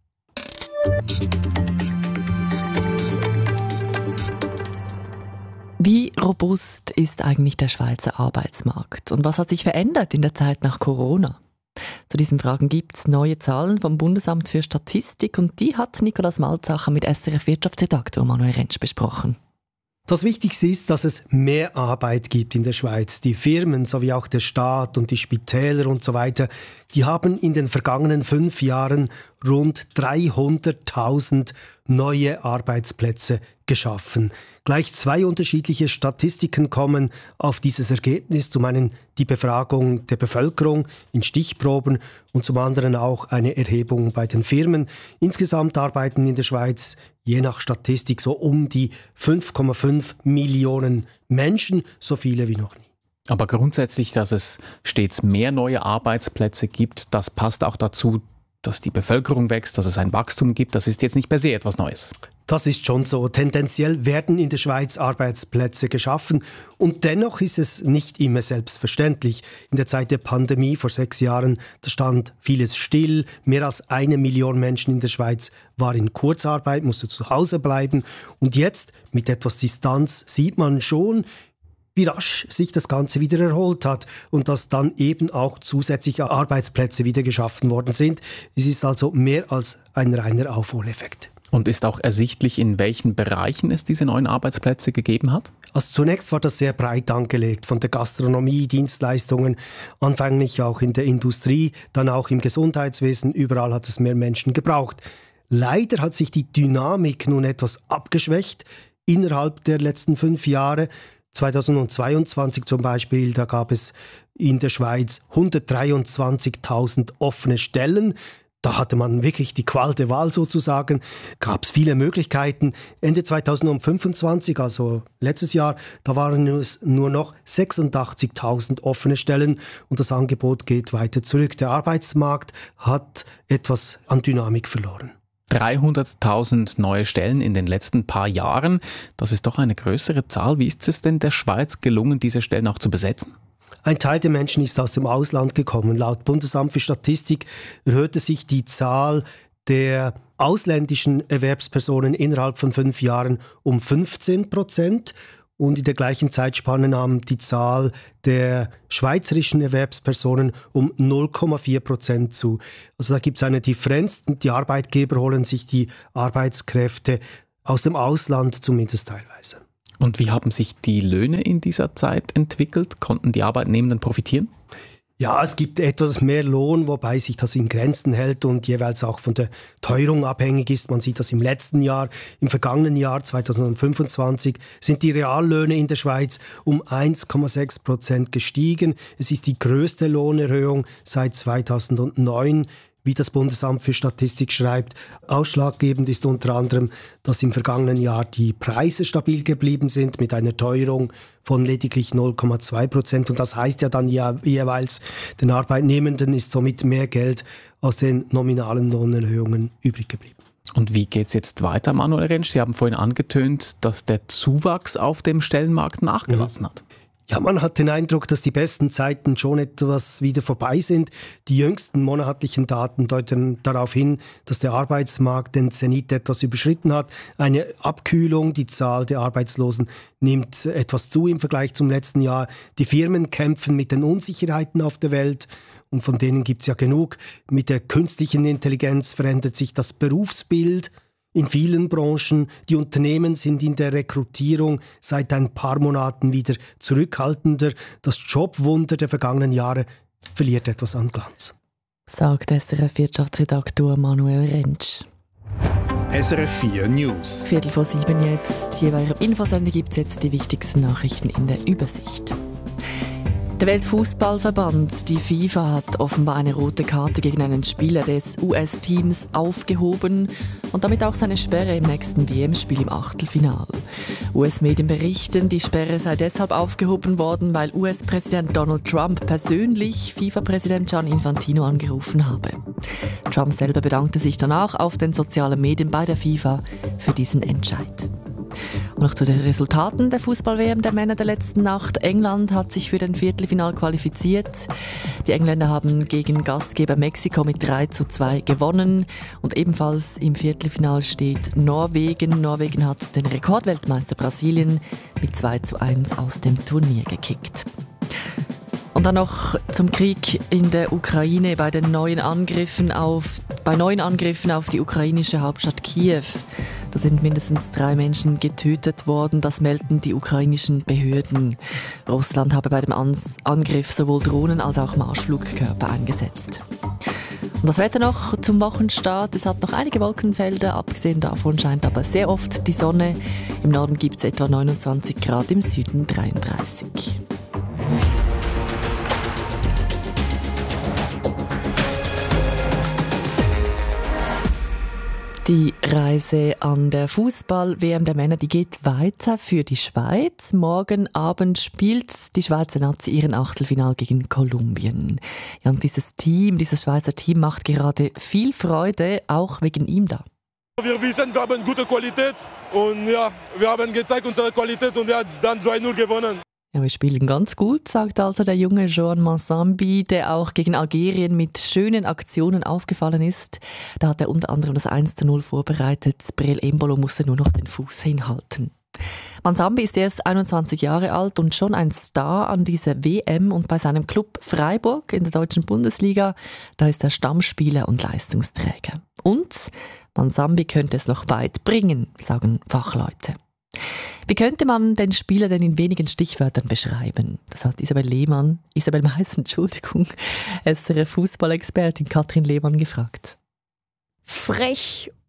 Wie robust ist eigentlich der Schweizer Arbeitsmarkt? Und was hat sich verändert in der Zeit nach Corona? Zu diesen Fragen gibt es neue Zahlen vom Bundesamt für Statistik und die hat Nikolaus Malzacher mit SRF-Wirtschaftsredaktor Manuel Rentsch besprochen. Das Wichtigste ist, dass es mehr Arbeit gibt in der Schweiz. Die Firmen sowie auch der Staat und die Spitäler und so weiter, die haben in den vergangenen 5 Jahren rund 300.000 neue Arbeitsplätze geschaffen. Gleich 2 unterschiedliche Statistiken kommen auf dieses Ergebnis. Zum einen die Befragung der Bevölkerung in Stichproben und zum anderen auch eine Erhebung bei den Firmen. Insgesamt arbeiten in der Schweiz je nach Statistik so um die 5,5 Millionen Menschen, so viele wie noch nie. Aber grundsätzlich, dass es stets mehr neue Arbeitsplätze gibt, das passt auch dazu, dass die Bevölkerung wächst, dass es ein Wachstum gibt. Das ist jetzt nicht per se etwas Neues. Das ist schon so. Tendenziell werden in der Schweiz Arbeitsplätze geschaffen und dennoch ist es nicht immer selbstverständlich. In der Zeit der Pandemie vor 6 Jahren, da stand vieles still. Mehr als 1 Million Menschen in der Schweiz war in Kurzarbeit, musste zu Hause bleiben. Und jetzt, mit etwas Distanz, sieht man schon, wie rasch sich das Ganze wieder erholt hat und dass dann eben auch zusätzliche Arbeitsplätze wieder geschaffen worden sind. Es ist also mehr als ein reiner Aufholeffekt. Und ist auch ersichtlich, in welchen Bereichen es diese neuen Arbeitsplätze gegeben hat? Also zunächst war das sehr breit angelegt, von der Gastronomie, Dienstleistungen, anfänglich auch in der Industrie, dann auch im Gesundheitswesen, überall hat es mehr Menschen gebraucht. Leider hat sich die Dynamik nun etwas abgeschwächt innerhalb der letzten 5 Jahre. 2022 zum Beispiel, da gab es in der Schweiz 123.000 offene Stellen. Da hatte man wirklich die Qual der Wahl sozusagen, gab es viele Möglichkeiten. Ende 2025, also letztes Jahr, da waren es nur noch 86.000 offene Stellen und das Angebot geht weiter zurück. Der Arbeitsmarkt hat etwas an Dynamik verloren. 300.000 neue Stellen in den letzten paar Jahren, das ist doch eine größere Zahl. Wie ist es denn der Schweiz gelungen, diese Stellen auch zu besetzen? Ein Teil der Menschen ist aus dem Ausland gekommen. Laut Bundesamt für Statistik erhöhte sich die Zahl der ausländischen Erwerbspersonen innerhalb von 5 Jahren um 15%. Und in der gleichen Zeitspanne nahm die Zahl der schweizerischen Erwerbspersonen um 0,4% zu. Also da gibt es eine Differenz. Die Arbeitgeber holen sich die Arbeitskräfte aus dem Ausland, zumindest teilweise. Und wie haben sich die Löhne in dieser Zeit entwickelt? Konnten die Arbeitnehmenden profitieren? Ja, es gibt etwas mehr Lohn, wobei sich das in Grenzen hält und jeweils auch von der Teuerung abhängig ist. Man sieht das im letzten Jahr. Im vergangenen Jahr 2025 sind die Reallöhne in der Schweiz um 1,6% gestiegen. Es ist die größte Lohnerhöhung seit 2009. Wie das Bundesamt für Statistik schreibt, ausschlaggebend ist unter anderem, dass im vergangenen Jahr die Preise stabil geblieben sind mit einer Teuerung von lediglich 0,2%. Und das heißt ja dann jeweils, den Arbeitnehmenden ist somit mehr Geld aus den nominalen Lohnerhöhungen übrig geblieben. Und wie geht es jetzt weiter, Manuel Rentsch? Sie haben vorhin angetönt, dass der Zuwachs auf dem Stellenmarkt nachgelassen hat. Ja, man hat den Eindruck, dass die besten Zeiten schon etwas wieder vorbei sind. Die jüngsten monatlichen Daten deuten darauf hin, dass der Arbeitsmarkt den Zenit etwas überschritten hat. Eine Abkühlung, die Zahl der Arbeitslosen nimmt etwas zu im Vergleich zum letzten Jahr. Die Firmen kämpfen mit den Unsicherheiten auf der Welt. Und von denen gibt es ja genug. Mit der künstlichen Intelligenz verändert sich das Berufsbild in vielen Branchen. Die Unternehmen sind in der Rekrutierung seit ein paar Monaten wieder zurückhaltender. Das Jobwunder der vergangenen Jahre verliert etwas an Glanz. Sagt SRF-Wirtschaftsredaktor Manuel Rentsch. SRF 4 News. 7:15 jetzt. Hier bei Ihrer Infosendung gibt es jetzt die wichtigsten Nachrichten in der Übersicht. Der Weltfußballverband, die FIFA, hat offenbar eine rote Karte gegen einen Spieler des US-Teams aufgehoben und damit auch seine Sperre im nächsten WM-Spiel im Achtelfinal. US-Medien berichten, die Sperre sei deshalb aufgehoben worden, weil US-Präsident Donald Trump persönlich FIFA-Präsident Gianni Infantino angerufen habe. Trump selber bedankte sich danach auf den sozialen Medien bei der FIFA für diesen Entscheid. Und noch zu den Resultaten der Fußball-WM der Männer der letzten Nacht. England hat sich für den Viertelfinal qualifiziert. Die Engländer haben gegen Gastgeber Mexiko mit 3:2 gewonnen. Und ebenfalls im Viertelfinal steht Norwegen. Norwegen hat den Rekordweltmeister Brasilien mit 2:1 aus dem Turnier gekickt. Und dann noch zum Krieg in der Ukraine bei neuen Angriffen auf die ukrainische Hauptstadt Kiew. Da sind mindestens 3 Menschen getötet worden, das melden die ukrainischen Behörden. Russland habe bei dem Angriff sowohl Drohnen als auch Marschflugkörper eingesetzt. Und das Wetter noch zum Wochenstart. Es hat noch einige Wolkenfelder, abgesehen davon scheint aber sehr oft die Sonne. Im Norden gibt es etwa 29 Grad, im Süden 33. Die Reise an der Fußball-WM der Männer, die geht weiter für die Schweiz. Morgen Abend spielt die Schweizer Nazi ihren Achtelfinal gegen Kolumbien. Ja, und dieses Schweizer Team macht gerade viel Freude, auch wegen ihm da. Wir wissen, wir haben gute Qualität und ja, wir haben gezeigt unsere Qualität und er hat dann 2:0 gewonnen. Ja, wir spielen ganz gut, sagt also der junge Joan Mansambi, der auch gegen Algerien mit schönen Aktionen aufgefallen ist. Da hat er unter anderem das 1:0 vorbereitet. Breel Embolo musste nur noch den Fuß hinhalten. Mansambi ist erst 21 Jahre alt und schon ein Star an dieser WM und bei seinem Club Freiburg in der deutschen Bundesliga, da ist er Stammspieler und Leistungsträger. Und Mansambi könnte es noch weit bringen, sagen Fachleute. Wie könnte man den Spieler denn in wenigen Stichwörtern beschreiben? Das hat Isabel Mais, SRF-Fußballexpertin Katrin Lehmann gefragt. Frech,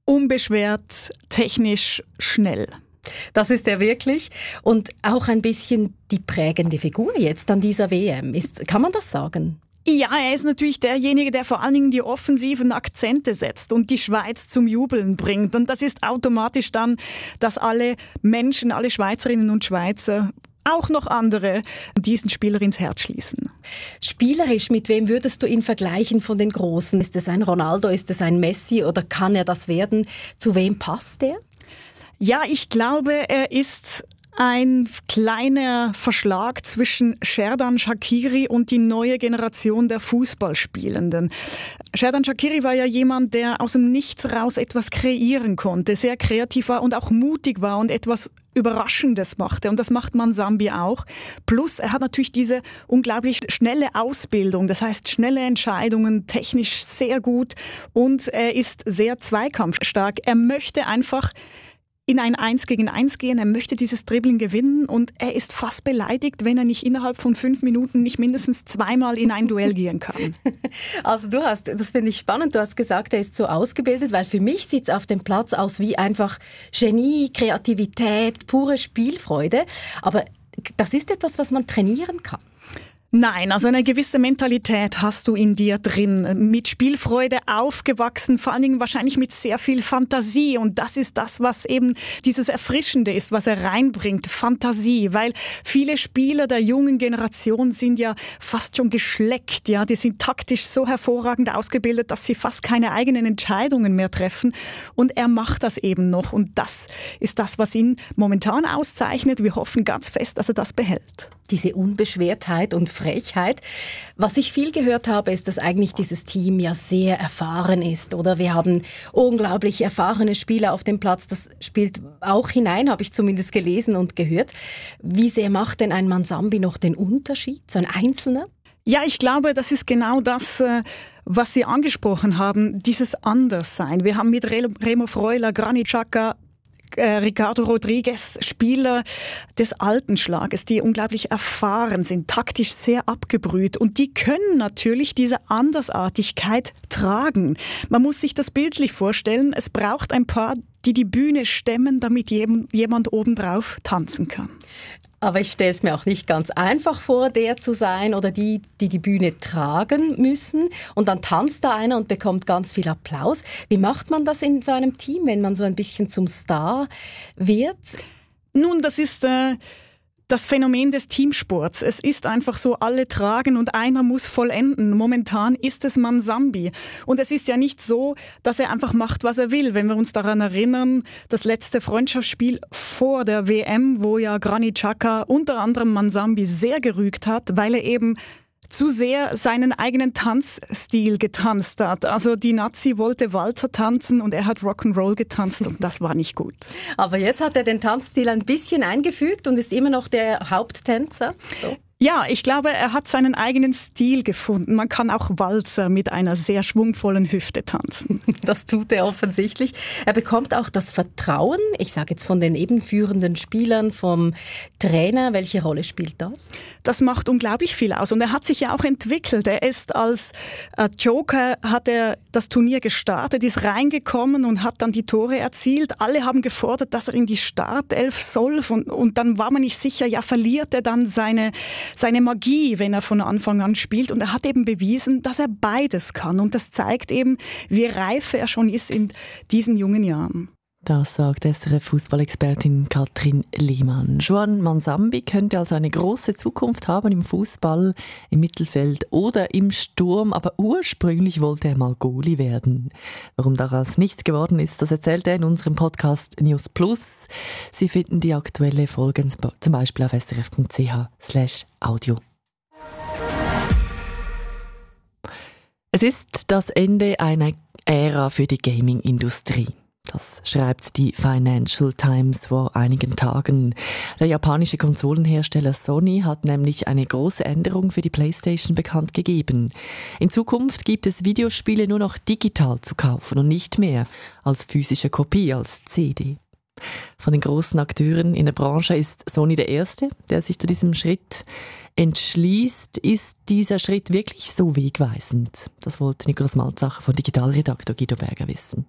unbeschwert, technisch, schnell. Das ist er wirklich. Und auch ein bisschen die prägende Figur jetzt an dieser WM. Kann man das sagen? Ja, er ist natürlich derjenige, der vor allen Dingen die offensiven Akzente setzt und die Schweiz zum Jubeln bringt. Und das ist automatisch dann, dass alle Menschen, alle Schweizerinnen und Schweizer, auch noch andere, diesen Spieler ins Herz schließen. Spielerisch, mit wem würdest du ihn vergleichen von den Großen? Ist es ein Ronaldo, ist es ein Messi oder kann er das werden? Zu wem passt er? Ja, ich glaube, er ist ein kleiner Verschlag zwischen Xherdan Shaqiri und die neue Generation der Fußballspielenden. Xherdan Shaqiri war ja jemand, der aus dem Nichts raus etwas kreieren konnte, sehr kreativ war und auch mutig war und etwas Überraschendes machte. Und das macht Manzambi auch. Plus, er hat natürlich diese unglaublich schnelle Ausbildung. Das heißt, schnelle Entscheidungen, technisch sehr gut und er ist sehr zweikampfstark. Er möchte einfach in ein 1 gegen 1 gehen, er möchte dieses Dribbling gewinnen und er ist fast beleidigt, wenn er nicht innerhalb von 5 Minuten nicht mindestens 2-mal in ein Duell gehen kann. Also das finde ich spannend, du hast gesagt, er ist so ausgebildet, weil für mich sieht es auf dem Platz aus wie einfach Genie, Kreativität, pure Spielfreude, aber das ist etwas, was man trainieren kann. Nein, also eine gewisse Mentalität hast du in dir drin, mit Spielfreude aufgewachsen, vor allen Dingen wahrscheinlich mit sehr viel Fantasie und das ist das, was eben dieses Erfrischende ist, was er reinbringt, Fantasie, weil viele Spieler der jungen Generation sind ja fast schon geschleckt, ja, die sind taktisch so hervorragend ausgebildet, dass sie fast keine eigenen Entscheidungen mehr treffen und er macht das eben noch und das ist das, was ihn momentan auszeichnet. Wir hoffen ganz fest, dass er das behält. Diese Unbeschwertheit und Frechheit. Was ich viel gehört habe, ist, dass eigentlich dieses Team ja sehr erfahren ist. Oder wir haben unglaublich erfahrene Spieler auf dem Platz. Das spielt auch hinein, habe ich zumindest gelesen und gehört. Wie sehr macht denn ein Manzambi noch den Unterschied, so ein Einzelner? Ja, ich glaube, das ist genau das, was Sie angesprochen haben, dieses Anderssein. Wir haben mit Remo Freuler, Granit Xhaka, Ricardo Rodriguez, Spieler des alten Schlages, die unglaublich erfahren sind, taktisch sehr abgebrüht und die können natürlich diese Andersartigkeit tragen. Man muss sich das bildlich vorstellen, es braucht ein paar, die die Bühne stemmen, damit jemand obendrauf tanzen kann. Aber ich stelle es mir auch nicht ganz einfach vor, der zu sein oder die Bühne tragen müssen. Und dann tanzt da einer und bekommt ganz viel Applaus. Wie macht man das in so einem Team, wenn man so ein bisschen zum Star wird? Nun, das ist das Phänomen des Teamsports. Es ist einfach so, alle tragen und einer muss vollenden. Momentan ist es Manzambi. Und es ist ja nicht so, dass er einfach macht, was er will. Wenn wir uns daran erinnern, das letzte Freundschaftsspiel vor der WM, wo ja Granit Xhaka unter anderem Manzambi sehr gerügt hat, weil er eben zu sehr seinen eigenen Tanzstil getanzt hat. Also die Nazi wollte Walzer tanzen und er hat Rock'n'Roll getanzt und das war nicht gut. Aber jetzt hat er den Tanzstil ein bisschen eingefügt und ist immer noch der Haupttänzer. So. Ja, ich glaube, er hat seinen eigenen Stil gefunden. Man kann auch Walzer mit einer sehr schwungvollen Hüfte tanzen. Das tut er offensichtlich. Er bekommt auch das Vertrauen, ich sage jetzt von den eben führenden Spielern, vom Trainer. Welche Rolle spielt das? Das macht unglaublich viel aus und er hat sich ja auch entwickelt. Er ist als Joker, hat er das Turnier gestartet, ist reingekommen und hat dann die Tore erzielt. Alle haben gefordert, dass er in die Startelf soll und dann war man nicht sicher, ja, verliert er dann seine Magie, wenn er von Anfang an spielt. Und er hat eben bewiesen, dass er beides kann. Und das zeigt eben, wie reif er schon ist in diesen jungen Jahren. Das sagt SRF-Fußballexpertin Katrin Lehmann. Juan Manzambi könnte also eine große Zukunft haben im Fußball, im Mittelfeld oder im Sturm, aber ursprünglich wollte er mal Goalie werden. Warum daraus nichts geworden ist, das erzählt er in unserem Podcast News Plus. Sie finden die aktuelle Folgen zum Beispiel auf srf.ch/audio. Es ist das Ende einer Ära für die Gaming-Industrie. Das schreibt die Financial Times vor einigen Tagen. Der japanische Konsolenhersteller Sony hat nämlich eine große Änderung für die PlayStation bekannt gegeben. In Zukunft gibt es Videospiele nur noch digital zu kaufen und nicht mehr als physische Kopie, als CD. Von den großen Akteuren in der Branche ist Sony der Erste, der sich zu diesem Schritt entschließt. Ist dieser Schritt wirklich so wegweisend? Das wollte Nikolaus Malzacher von Digitalredaktor Guido Berger wissen.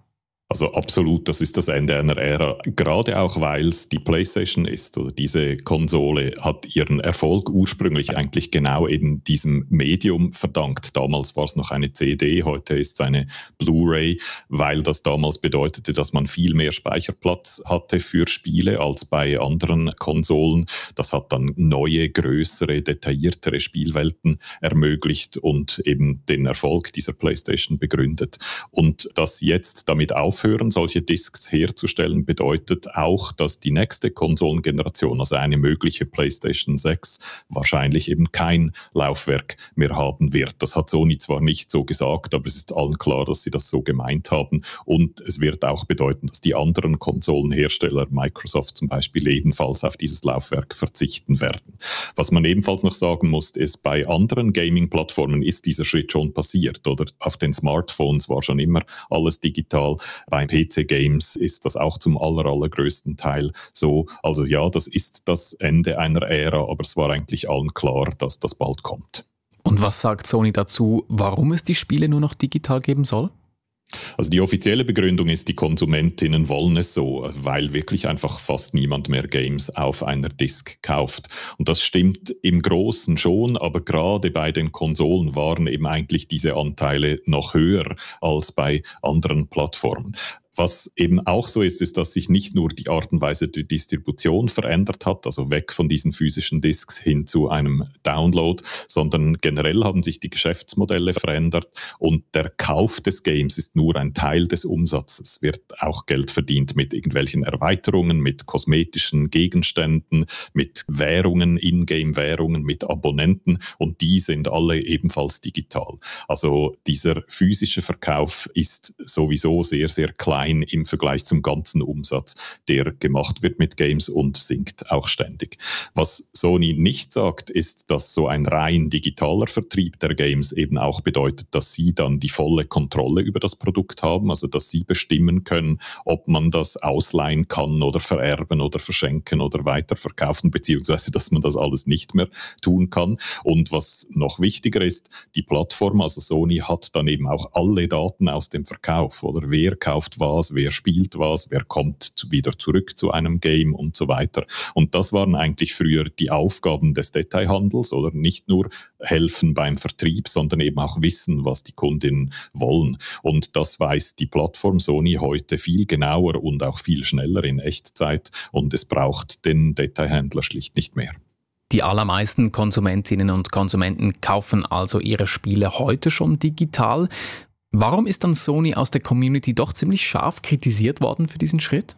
Also absolut, das ist das Ende einer Ära, gerade auch, weil es die PlayStation ist. Oder diese Konsole hat ihren Erfolg ursprünglich eigentlich genau eben diesem Medium verdankt. Damals war es noch eine CD, heute ist es eine Blu-ray, weil das damals bedeutete, dass man viel mehr Speicherplatz hatte für Spiele als bei anderen Konsolen. Das hat dann neue, größere, detailliertere Spielwelten ermöglicht und eben den Erfolg dieser PlayStation begründet. Und dass jetzt damit aufhören, solche Discs herzustellen, bedeutet auch, dass die nächste Konsolengeneration, also eine mögliche PlayStation 6, wahrscheinlich eben kein Laufwerk mehr haben wird. Das hat Sony zwar nicht so gesagt, aber es ist allen klar, dass sie das so gemeint haben. Und es wird auch bedeuten, dass die anderen Konsolenhersteller, Microsoft zum Beispiel, ebenfalls auf dieses Laufwerk verzichten werden. Was man ebenfalls noch sagen muss, ist, bei anderen Gaming-Plattformen ist dieser Schritt schon passiert. Oder auf den Smartphones war schon immer alles digital. Beim PC-Games ist das auch zum allergrößten Teil so. Also ja, das ist das Ende einer Ära, aber es war eigentlich allen klar, dass das bald kommt. Und was sagt Sony dazu, warum es die Spiele nur noch digital geben soll? Also die offizielle Begründung ist, die Konsumentinnen wollen es so, weil wirklich einfach fast niemand mehr Games auf einer Disk kauft. Und das stimmt im Großen schon, aber gerade bei den Konsolen waren eben eigentlich diese Anteile noch höher als bei anderen Plattformen. Was eben auch so ist, ist, dass sich nicht nur die Art und Weise der Distribution verändert hat, also weg von diesen physischen Discs hin zu einem Download, sondern generell haben sich die Geschäftsmodelle verändert und der Kauf des Games ist nur ein Teil des Umsatzes. Es wird auch Geld verdient mit irgendwelchen Erweiterungen, mit kosmetischen Gegenständen, mit Währungen, Ingame-Währungen, mit Abonnenten und die sind alle ebenfalls digital. Also dieser physische Verkauf ist sowieso sehr, sehr klein im Vergleich zum ganzen Umsatz, der gemacht wird mit Games und sinkt auch ständig. Was Sony nicht sagt, ist, dass so ein rein digitaler Vertrieb der Games eben auch bedeutet, dass sie dann die volle Kontrolle über das Produkt haben, also dass sie bestimmen können, ob man das ausleihen kann oder vererben oder verschenken oder weiterverkaufen, beziehungsweise dass man das alles nicht mehr tun kann. Und was noch wichtiger ist, die Plattform, also Sony, hat dann eben auch alle Daten aus dem Verkauf, oder wer kauft was, wer spielt was, wer kommt wieder zurück zu einem Game und so weiter. Und das waren eigentlich früher die Aufgaben des Detailhandels, oder nicht nur helfen beim Vertrieb, sondern eben auch wissen, was die Kundinnen wollen. Und das weiß die Plattform Sony heute viel genauer und auch viel schneller in Echtzeit und es braucht den Detailhändler schlicht nicht mehr. Die allermeisten Konsumentinnen und Konsumenten kaufen also ihre Spiele heute schon digital. Warum ist dann Sony aus der Community doch ziemlich scharf kritisiert worden für diesen Schritt?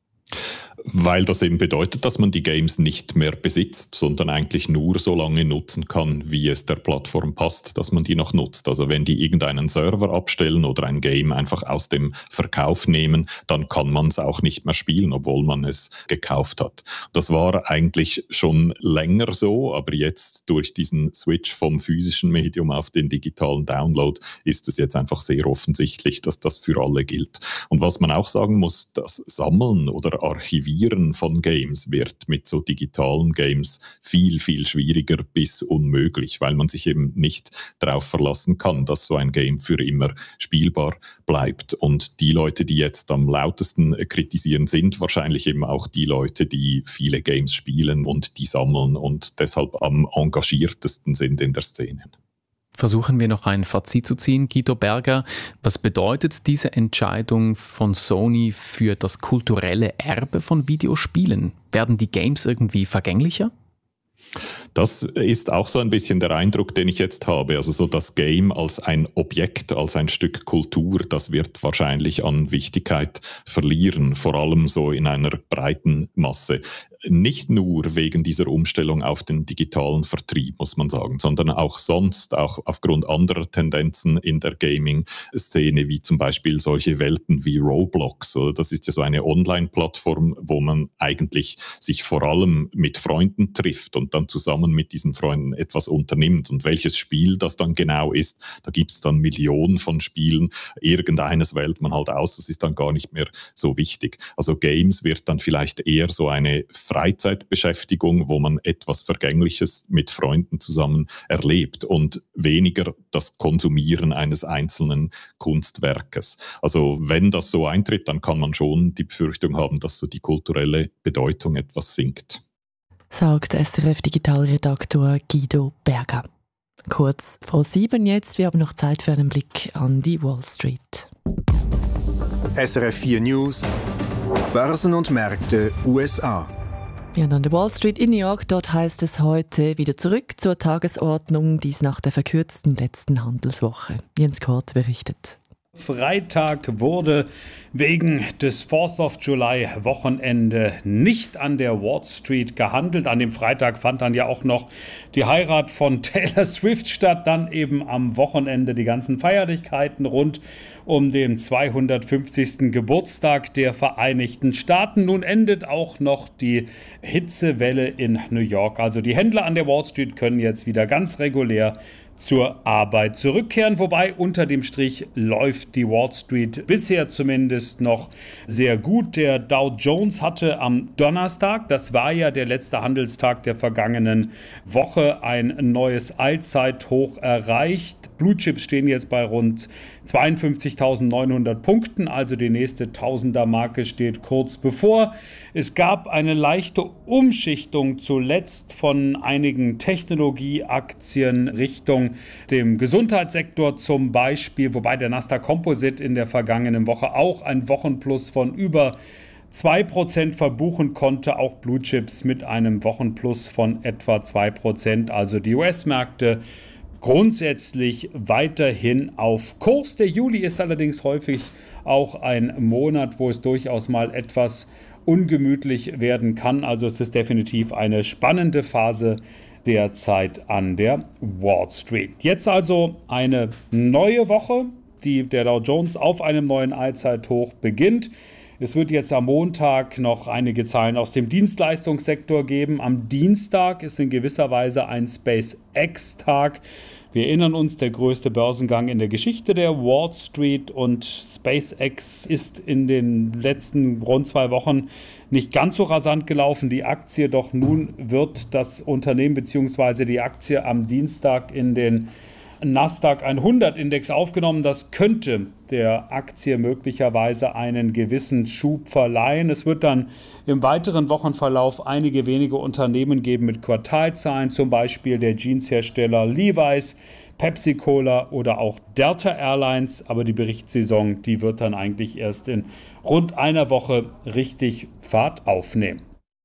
Weil das eben bedeutet, dass man die Games nicht mehr besitzt, sondern eigentlich nur so lange nutzen kann, wie es der Plattform passt, dass man die noch nutzt. Also wenn die irgendeinen Server abstellen oder ein Game einfach aus dem Verkauf nehmen, dann kann man es auch nicht mehr spielen, obwohl man es gekauft hat. Das war eigentlich schon länger so, aber jetzt durch diesen Switch vom physischen Medium auf den digitalen Download ist es jetzt einfach sehr offensichtlich, dass das für alle gilt. Und was man auch sagen muss, das Sammeln oder Archivieren von Games wird mit so digitalen Games viel, viel schwieriger bis unmöglich, weil man sich eben nicht darauf verlassen kann, dass so ein Game für immer spielbar bleibt. Und die Leute, die jetzt am lautesten kritisieren, sind wahrscheinlich eben auch die Leute, die viele Games spielen und die sammeln und deshalb am engagiertesten sind in der Szene. Versuchen wir noch ein Fazit zu ziehen. Guido Berger, was bedeutet diese Entscheidung von Sony für das kulturelle Erbe von Videospielen? Werden die Games irgendwie vergänglicher? Das ist auch so ein bisschen der Eindruck, den ich jetzt habe. Also so das Game als ein Objekt, als ein Stück Kultur, das wird wahrscheinlich an Wichtigkeit verlieren, vor allem so in einer breiten Masse. Nicht nur wegen dieser Umstellung auf den digitalen Vertrieb, muss man sagen, sondern auch sonst, auch aufgrund anderer Tendenzen in der Gaming-Szene, wie zum Beispiel solche Welten wie Roblox. Das ist ja so eine Online-Plattform, wo man eigentlich sich vor allem mit Freunden trifft und dann zusammen zusammen mit diesen Freunden etwas unternimmt. Und welches Spiel das dann genau ist, da gibt es dann Millionen von Spielen. Irgendeines wählt man halt aus, das ist dann gar nicht mehr so wichtig. Also Games wird dann vielleicht eher so eine Freizeitbeschäftigung, wo man etwas Vergängliches mit Freunden zusammen erlebt und weniger das Konsumieren eines einzelnen Kunstwerkes. Also wenn das so eintritt, dann kann man schon die Befürchtung haben, dass so die kulturelle Bedeutung etwas sinkt. Sagt SRF-Digitalredaktor Guido Berger. Kurz vor 7 jetzt, wir haben noch Zeit für einen Blick an die Wall Street. SRF 4 News, Börsen und Märkte USA. Ja, an der Wall Street in New York, dort heißt es heute wieder zurück zur Tagesordnung, dies nach der verkürzten letzten Handelswoche. Jens Kort berichtet. Freitag wurde wegen des 4th of July Wochenende nicht an der Wall Street gehandelt. An dem Freitag fand dann ja auch noch die Heirat von Taylor Swift statt. Dann eben am Wochenende die ganzen Feierlichkeiten rund um den 250. Geburtstag der Vereinigten Staaten. Nun endet auch noch die Hitzewelle in New York. Also die Händler an der Wall Street können jetzt wieder ganz regulär zur Arbeit zurückkehren, wobei unter dem Strich läuft die Wall Street bisher zumindest noch sehr gut. Der Dow Jones hatte am Donnerstag, das war ja der letzte Handelstag der vergangenen Woche, ein neues Allzeithoch erreicht. Blue Chips stehen jetzt bei rund 52.900 Punkten, also die nächste Tausender-Marke steht kurz bevor. Es gab eine leichte Umschichtung zuletzt von einigen Technologieaktien Richtung dem Gesundheitssektor zum Beispiel, wobei der Nasdaq Composite in der vergangenen Woche auch ein Wochenplus von über 2% verbuchen konnte, auch Blue Chips mit einem Wochenplus von etwa 2%, also die US-Märkte grundsätzlich weiterhin auf Kurs. Der Juli ist allerdings häufig auch ein Monat, wo es durchaus mal etwas ungemütlich werden kann. Also es ist definitiv eine spannende Phase derzeit an der Wall Street. Jetzt also eine neue Woche, die der Dow Jones auf einem neuen Allzeithoch beginnt. Es wird jetzt am Montag noch einige Zahlen aus dem Dienstleistungssektor geben. Am Dienstag ist in gewisser Weise ein SpaceX-Tag. Wir erinnern uns, der größte Börsengang in der Geschichte der Wall Street, und SpaceX ist in den letzten rund 2 Wochen nicht ganz so rasant gelaufen, die Aktie, doch nun wird das Unternehmen bzw. die Aktie am Dienstag in den Nasdaq 100 Index aufgenommen. Das könnte der Aktie möglicherweise einen gewissen Schub verleihen. Es wird dann im weiteren Wochenverlauf einige wenige Unternehmen geben mit Quartalzahlen, zum Beispiel der Jeanshersteller Levi's, Pepsi-Cola oder auch Delta Airlines. Aber die Berichtssaison, die wird dann eigentlich erst in rund einer Woche richtig Fahrt aufnehmen.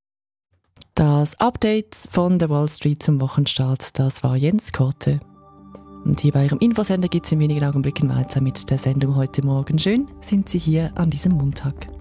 Das Update von der Wall Street zum Wochenstart, das war Jens Korte. Und hier bei Ihrem Infosender geht es in wenigen Augenblicken weiter mit der Sendung heute Morgen. Schön sind Sie hier an diesem Montag.